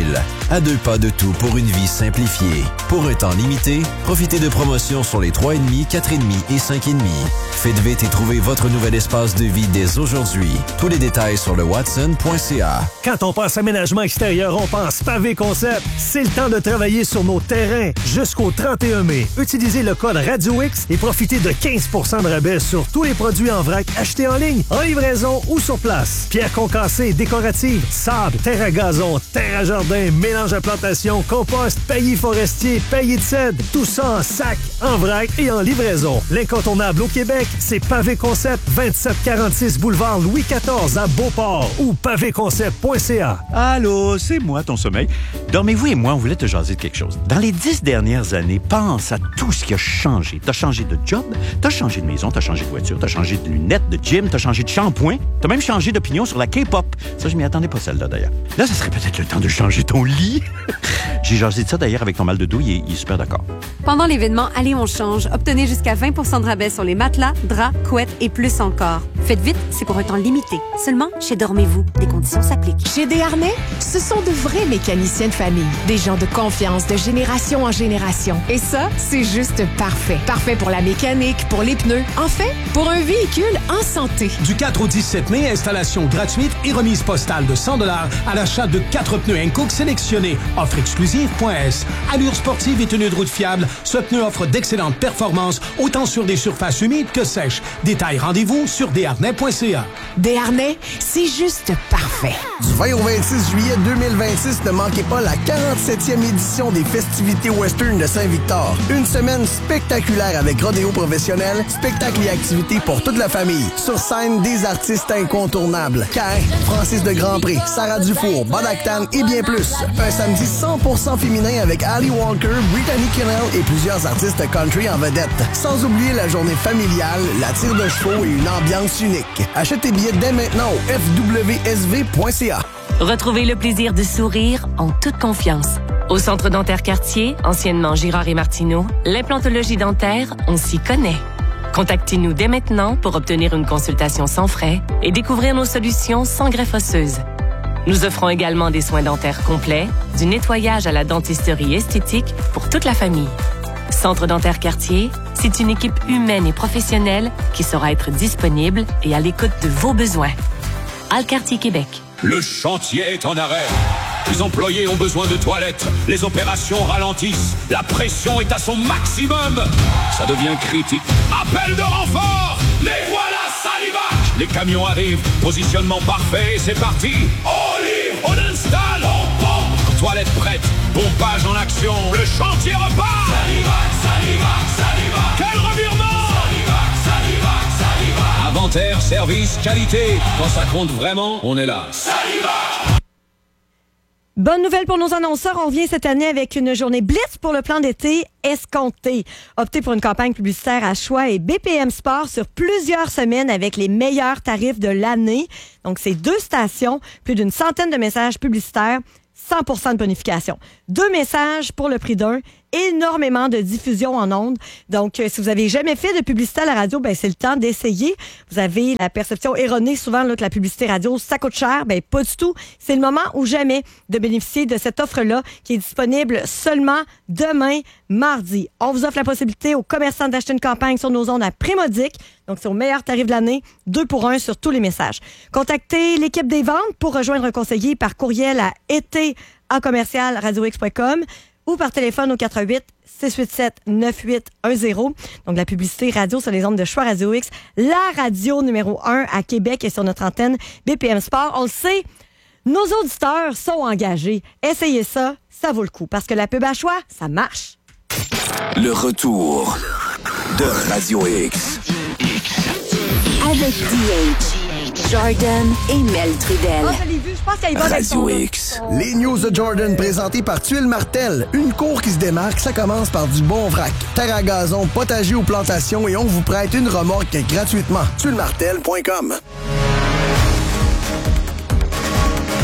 à deux pas de tout pour une vie simplifiée. Pour un temps limité, profitez de promotions sur les trois virgule cinq, quatre virgule cinq et cinq virgule cinq. Faites vite et trouvez votre nouvel espace de vie dès aujourd'hui. Tous les détails sur le watson point c a. Quand on pense aménagement extérieur, on pense Pavé Concept. C'est le temps de travailler sur nos terrains jusqu'au trente et un mai. Utilisez le code Radio X et profitez de quinze pour cent de rabais sur tous les produits en vrac achetés en ligne, en livraison ou sur place. Pierre concassée, décorative, sable, terre à gazon, terre à jardin, mélange à plantation, compost, paillis forestier, paillis de cèdre. Tout ça en sac, en vrac et en livraison. L'incontournable au Québec, c'est Pavé Concept, vingt-sept quarante-six boulevard Louis quatorze à Beauport ou pavé concept point c a. Allô, c'est moi, ton sommeil. Dormez-vous et moi, on voulait te jaser de quelque chose. Dans les dix dernières années, pense à tout ce qui a changé. T'as changé de job, t'as changé de maison, t'as changé de voiture, t'as changé de lunettes, de gym, t'as changé de shampoing, t'as même changé d'opinion sur la K-pop. Ça, je m'y attendais pas, celle-là, d'ailleurs. Là, ça serait peut-être le temps de changer ton lit. J'ai jasé de ça, d'ailleurs, avec ton mal de dos, il est, il est super d'accord. Pendant l'événement Allez, on change, obtenez jusqu'à vingt pour cent de rabais sur les matelas, draps, couettes et plus encore. Faites vite, c'est pour un temps limité. Seulement chez Dormez-vous. Des conditions s'appliquent. Chez Desharnais, ce sont de vrais mécaniciens de famille. Des gens de confiance de génération en génération. Et ça, c'est juste parfait. Parfait pour la mécanique, pour les pneus. En fait, pour un véhicule en santé. Du quatre au dix-sept mai, installation gratuite et remise postale de cent dollars à l'achat de quatre pneus Hankook sélectionnés. Offre exclusive point s. Allure sportive et tenue de route fiable, ce pneu offre d'excellentes performances autant sur des surfaces humides que sèches. Détails rendez-vous sur desharnais point c a. Desharnais, c'est juste parfait. Du vingt au vingt-six juillet deux mille vingt-six, ne manquez pas la quarante-septième édition des festivités western de Saint-Victor. Une semaine spectaculaire avec rodéo professionnel, spectacles et activités pour toute la famille. Sur scène, des artistes incontournables. Cain, Francis de Grandpré, Sarah Dufour, Bodactan et bien plus. Un samedi cent pour cent féminin avec Ali Walker, Brittany Kennel et plusieurs artistes country en vedette. Sans oublier la journée familiale, la tire de chevaux et une ambiance unique. Achetez tes billets dès maintenant au f w s v point c a. Retrouvez le plaisir de sourire en toute confiance. Au Centre dentaire Cartier, anciennement Girard et Martineau, l'implantologie dentaire, on s'y connaît. Contactez-nous dès maintenant pour obtenir une consultation sans frais et découvrir nos solutions sans greffe osseuse. Nous offrons également des soins dentaires complets, du nettoyage à la dentisterie esthétique pour toute la famille. Centre dentaire Cartier, c'est une équipe humaine et professionnelle qui saura être disponible et à l'écoute de vos besoins. Alcartier Québec. Le chantier est en arrêt. Les employés ont besoin de toilettes. Les opérations ralentissent. La pression est à son maximum. Ça devient critique. Appel de renfort. Les voilà, Salivac. Les camions arrivent. Positionnement parfait et c'est parti. On livre, on installe, on pompe. Toilettes prêtes. Pompage en action. Le chantier repart. Salivac, Salivac, Salivac. Quel revirement. Salivac, Salivac, Salivac. Inventaire, service, qualité. Quand ça compte vraiment, on est là. Salivac. Bonne nouvelle pour nos annonceurs. On revient cette année avec une journée blitz pour le plan d'été escompté. Optez pour une campagne publicitaire à choix et B P M Sport sur plusieurs semaines avec les meilleurs tarifs de l'année. Donc, c'est deux stations, plus d'une centaine de messages publicitaires, cent pour cent de bonification. Deux messages pour le prix d'un, énormément de diffusion en ondes. Donc, euh, si vous avez jamais fait de publicité à la radio, ben c'est le temps d'essayer. Vous avez la perception erronée souvent là, que la publicité radio, ça coûte cher. Ben pas du tout. C'est le moment ou jamais de bénéficier de cette offre-là qui est disponible seulement demain, mardi. On vous offre la possibilité aux commerçants d'acheter une campagne sur nos ondes à prix modique. Donc, c'est au meilleur tarif de l'année, deux pour un sur tous les messages. Contactez l'équipe des ventes pour rejoindre un conseiller par courriel à été en commercial radiox point com ou par téléphone au quatre un huit, six huit sept, neuf huit un zéro. Donc, la publicité radio sur les ondes de choix Radio X, la radio numéro un à Québec et sur notre antenne B P M Sport. On le sait, nos auditeurs sont engagés. Essayez ça, ça vaut le coup parce que la pub à choix, ça marche. Le retour de Radio X. Avec D H, Jordan et Mel Trudel. Oh, je l'ai vu, je pense qu'elle va Radio X. Les news de Jordan présentées par Tuile Martel. Une cour qui se démarque, ça commence par du bon vrac. Terre à gazon, potager ou plantation et on vous prête une remorque gratuitement. tuile martel point com.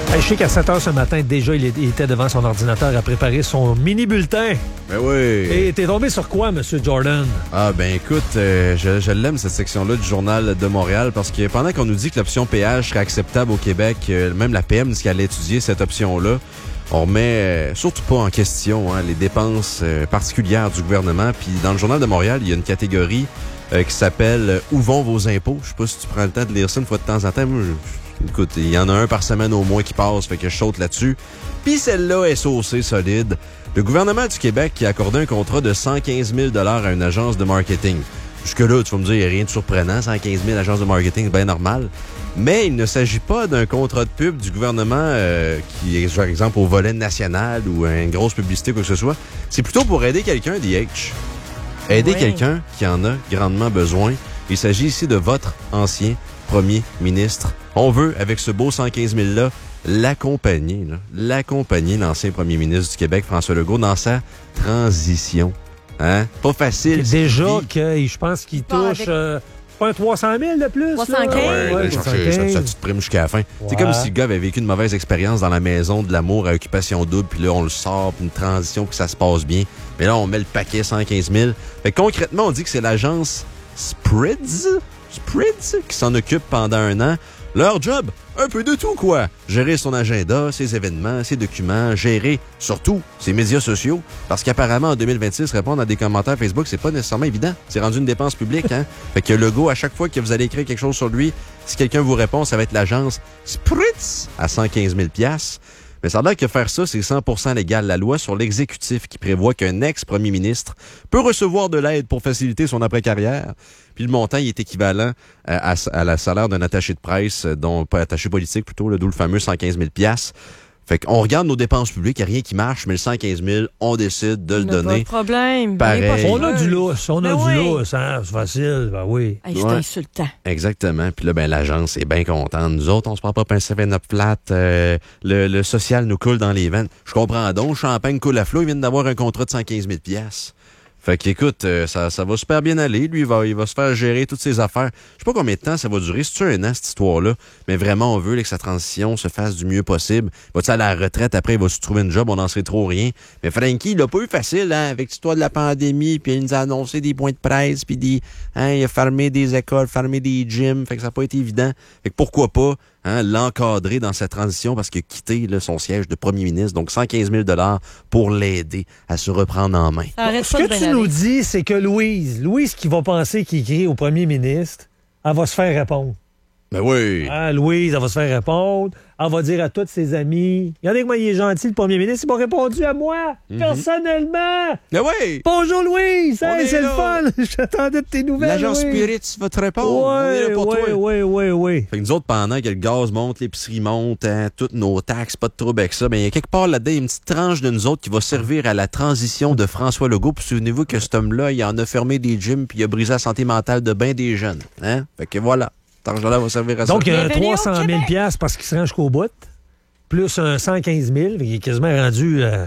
Hey, je sais qu'à sept heures ce matin, déjà, il était devant son ordinateur à préparer son mini-bulletin. Ben oui. Et t'es tombé sur quoi, M. Jordan? Ah ben écoute, euh, je, je l'aime cette section-là du Journal de Montréal parce que pendant qu'on nous dit que l'option péage serait acceptable au Québec, euh, même la P M dit qu'elle allait étudier cette option-là, on remet euh, surtout pas en question hein, les dépenses euh, particulières du gouvernement. Puis dans le Journal de Montréal, il y a une catégorie euh, qui s'appelle euh, « Où vont vos impôts? » Je sais pas si tu prends le temps de lire ça une fois de temps en temps. Moi, je, écoute, il y en a un par semaine au moins qui passe, fait que je saute là-dessus. Puis celle-là est saucée solide. Le gouvernement du Québec qui a accordé un contrat de cent quinze mille dollars à une agence de marketing. Jusque-là, tu vas me dire, il n'y a rien de surprenant, cent quinze mille agences de marketing, c'est bien normal. Mais il ne s'agit pas d'un contrat de pub du gouvernement euh, qui est, par exemple, au volet national ou une grosse publicité, quoi que ce soit. C'est plutôt pour aider quelqu'un, D H. Aider Oui. quelqu'un qui en a grandement besoin. Il s'agit ici de votre ancien premier ministre. On veut, avec ce beau cent quinze mille-là, l'accompagner, là, l'accompagner, l'ancien premier ministre du Québec, François Legault, dans sa transition. Hein? Pas facile. Déjà que je pense qu'il Pas touche avec- euh, pas un trois cent mille de plus. trois cent là? quinze. Ouais, Ouais, ouais, trois cent chercher sa, quinze. sa petite prime jusqu'à la fin. C'est Ouais. comme si le gars avait vécu une mauvaise expérience dans la maison de l'amour à occupation double, puis là, on le sort, puis une transition, puis ça se passe bien. Mais là, on met le paquet cent quinze mille. Fait que concrètement, on dit que c'est l'agence Sprids, Sprids qui s'en occupe pendant un an. Leur job, un peu de tout, quoi. Gérer son agenda, ses événements, ses documents, gérer, surtout, ses médias sociaux. Parce qu'apparemment, en deux mille vingt-six, répondre à des commentaires Facebook, c'est pas nécessairement évident. C'est rendu une dépense publique, hein. Fait que le Legault, à chaque fois que vous allez écrire quelque chose sur lui, si quelqu'un vous répond, ça va être l'agence Spritz à cent quinze mille dollars. Mais ça a l'air que faire ça, c'est cent pour cent légal. La loi sur l'exécutif qui prévoit qu'un ex-premier ministre peut recevoir de l'aide pour faciliter son après-carrière. Puis le montant, il est équivalent à, à, à la salaire d'un attaché de presse, dont pas attaché politique plutôt, là, d'où le fameux cent quinze mille dollars. Fait qu'on regarde nos dépenses publiques, il n'y a rien qui marche, mais le cent quinze mille, on décide de le On n'a pas donner. de problème. Pareil. On est pas On a du lousse, on a Ben du oui. lousse, hein, c'est facile, ben oui. Hey, c'est Ouais. insultant. Exactement. Puis là, ben, l'agence est bien contente. Nous autres, on se prend pas un seven up flat. Euh, le, le social nous coule dans les veines. Je comprends donc. Champagne coule à flot. Ils viennent d'avoir un contrat de cent quinze mille dollars. Fait qu'écoute, euh, ça, ça va super bien aller. Lui, il va, il va se faire gérer toutes ses affaires. Je sais pas combien de temps ça va durer. C'est-tu un an, cette histoire-là? Mais vraiment, on veut là, que sa transition se fasse du mieux possible. Va-tu à la retraite? Après, il va se trouver une job. On n'en sait trop rien. Mais Frankie, il l'a pas eu facile, hein, avec l'histoire de la pandémie. Puis il nous a annoncé des points de presse. Puis des, hein, il a fermé des écoles, fermé des gyms. Fait que ça n'a pas été évident. Fait que pourquoi pas hein, l'encadrer dans sa transition parce qu'il a quitté là, son siège de premier ministre. Donc, cent quinze mille dollars pour l'aider à se reprendre en main. Ça arrête Ce pas de que bien tu aller. nous dis, c'est que Louise, Louise qui va penser qu'il écrit au premier ministre, elle va se faire répondre. Ben oui. Ah, Louise, elle va se faire répondre. Elle va dire à tous ses amis. Regardez comment il est gentil, le premier ministre. Il m'a répondu à moi, personnellement. Ben oui. Bonjour, Louise. On Hey, est c'est le là. fun. J'attendais de tes nouvelles. L'agence Louise. Spirit va te répondre. on est là Oui, pour oui, toi. oui, oui, oui. Fait que nous autres, pendant que le gaz monte, l'épicerie monte, hein, toutes nos taxes, pas de trouble avec ça, ben, il y a quelque part là-dedans, il y a une petite tranche de nous autres qui va servir à la transition de François Legault. Puis souvenez-vous que cet homme-là, il en a fermé des gyms puis il a brisé la santé mentale de bien des jeunes. Hein? Fait que voilà, cet argent-là va servir à ça. Donc, il y a un Bienvenue au trois cent mille dollars parce qu'il se rend jusqu'au bout, plus un cent quinze mille. Il est quasiment rendu... Euh,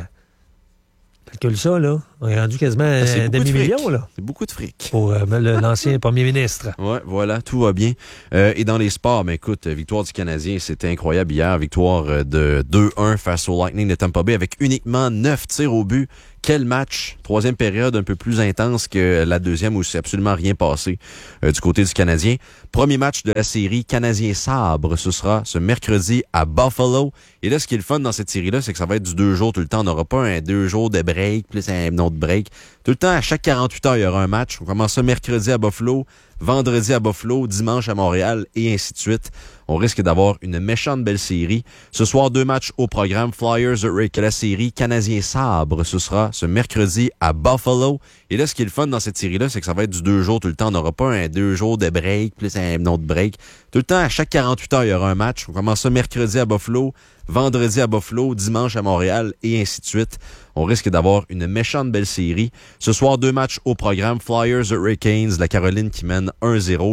calcule ça, là. On est rendu quasiment Ah, c'est un beaucoup de demi-million, fric. là, C'est beaucoup de fric. pour euh, le- l'ancien premier ministre. Ouais, voilà, tout va bien. Euh, et dans les sports, ben écoute, victoire du Canadien, c'était incroyable hier. Victoire euh, de deux un face au Lightning de Tampa Bay avec uniquement neuf tirs au but. Quel match! Troisième période un peu plus intense que la deuxième où c'est absolument rien passé euh, du côté du Canadien. Premier match de la série Canadien-Sabre, ce sera ce mercredi à Buffalo. Et là, ce qui est le fun dans cette série-là, c'est que ça va être du deux jours tout le temps. On n'aura pas un deux jours de break, plus un autre break. Tout le temps, à chaque quarante-huit heures, il y aura un match. On commence ça mercredi à Buffalo, vendredi à Buffalo, dimanche à Montréal et ainsi de suite. On risque d'avoir une méchante belle série. Ce soir, deux matchs au programme. Flyers avec la série Canadien-Sabre. Ce sera ce mercredi à Buffalo. Et là, ce qui est le fun dans cette série-là, c'est que ça va être du deux jours tout le temps. On n'aura pas un deux jours de break, plus un autre break. Tout le temps, à chaque quarante-huit heures, il y aura un match. On commence ça mercredi à Buffalo, vendredi à Buffalo, dimanche à Montréal et ainsi de suite. On risque d'avoir une méchante belle série. Ce soir, deux matchs au programme. Flyers Hurricanes, la Caroline qui mène un zéro.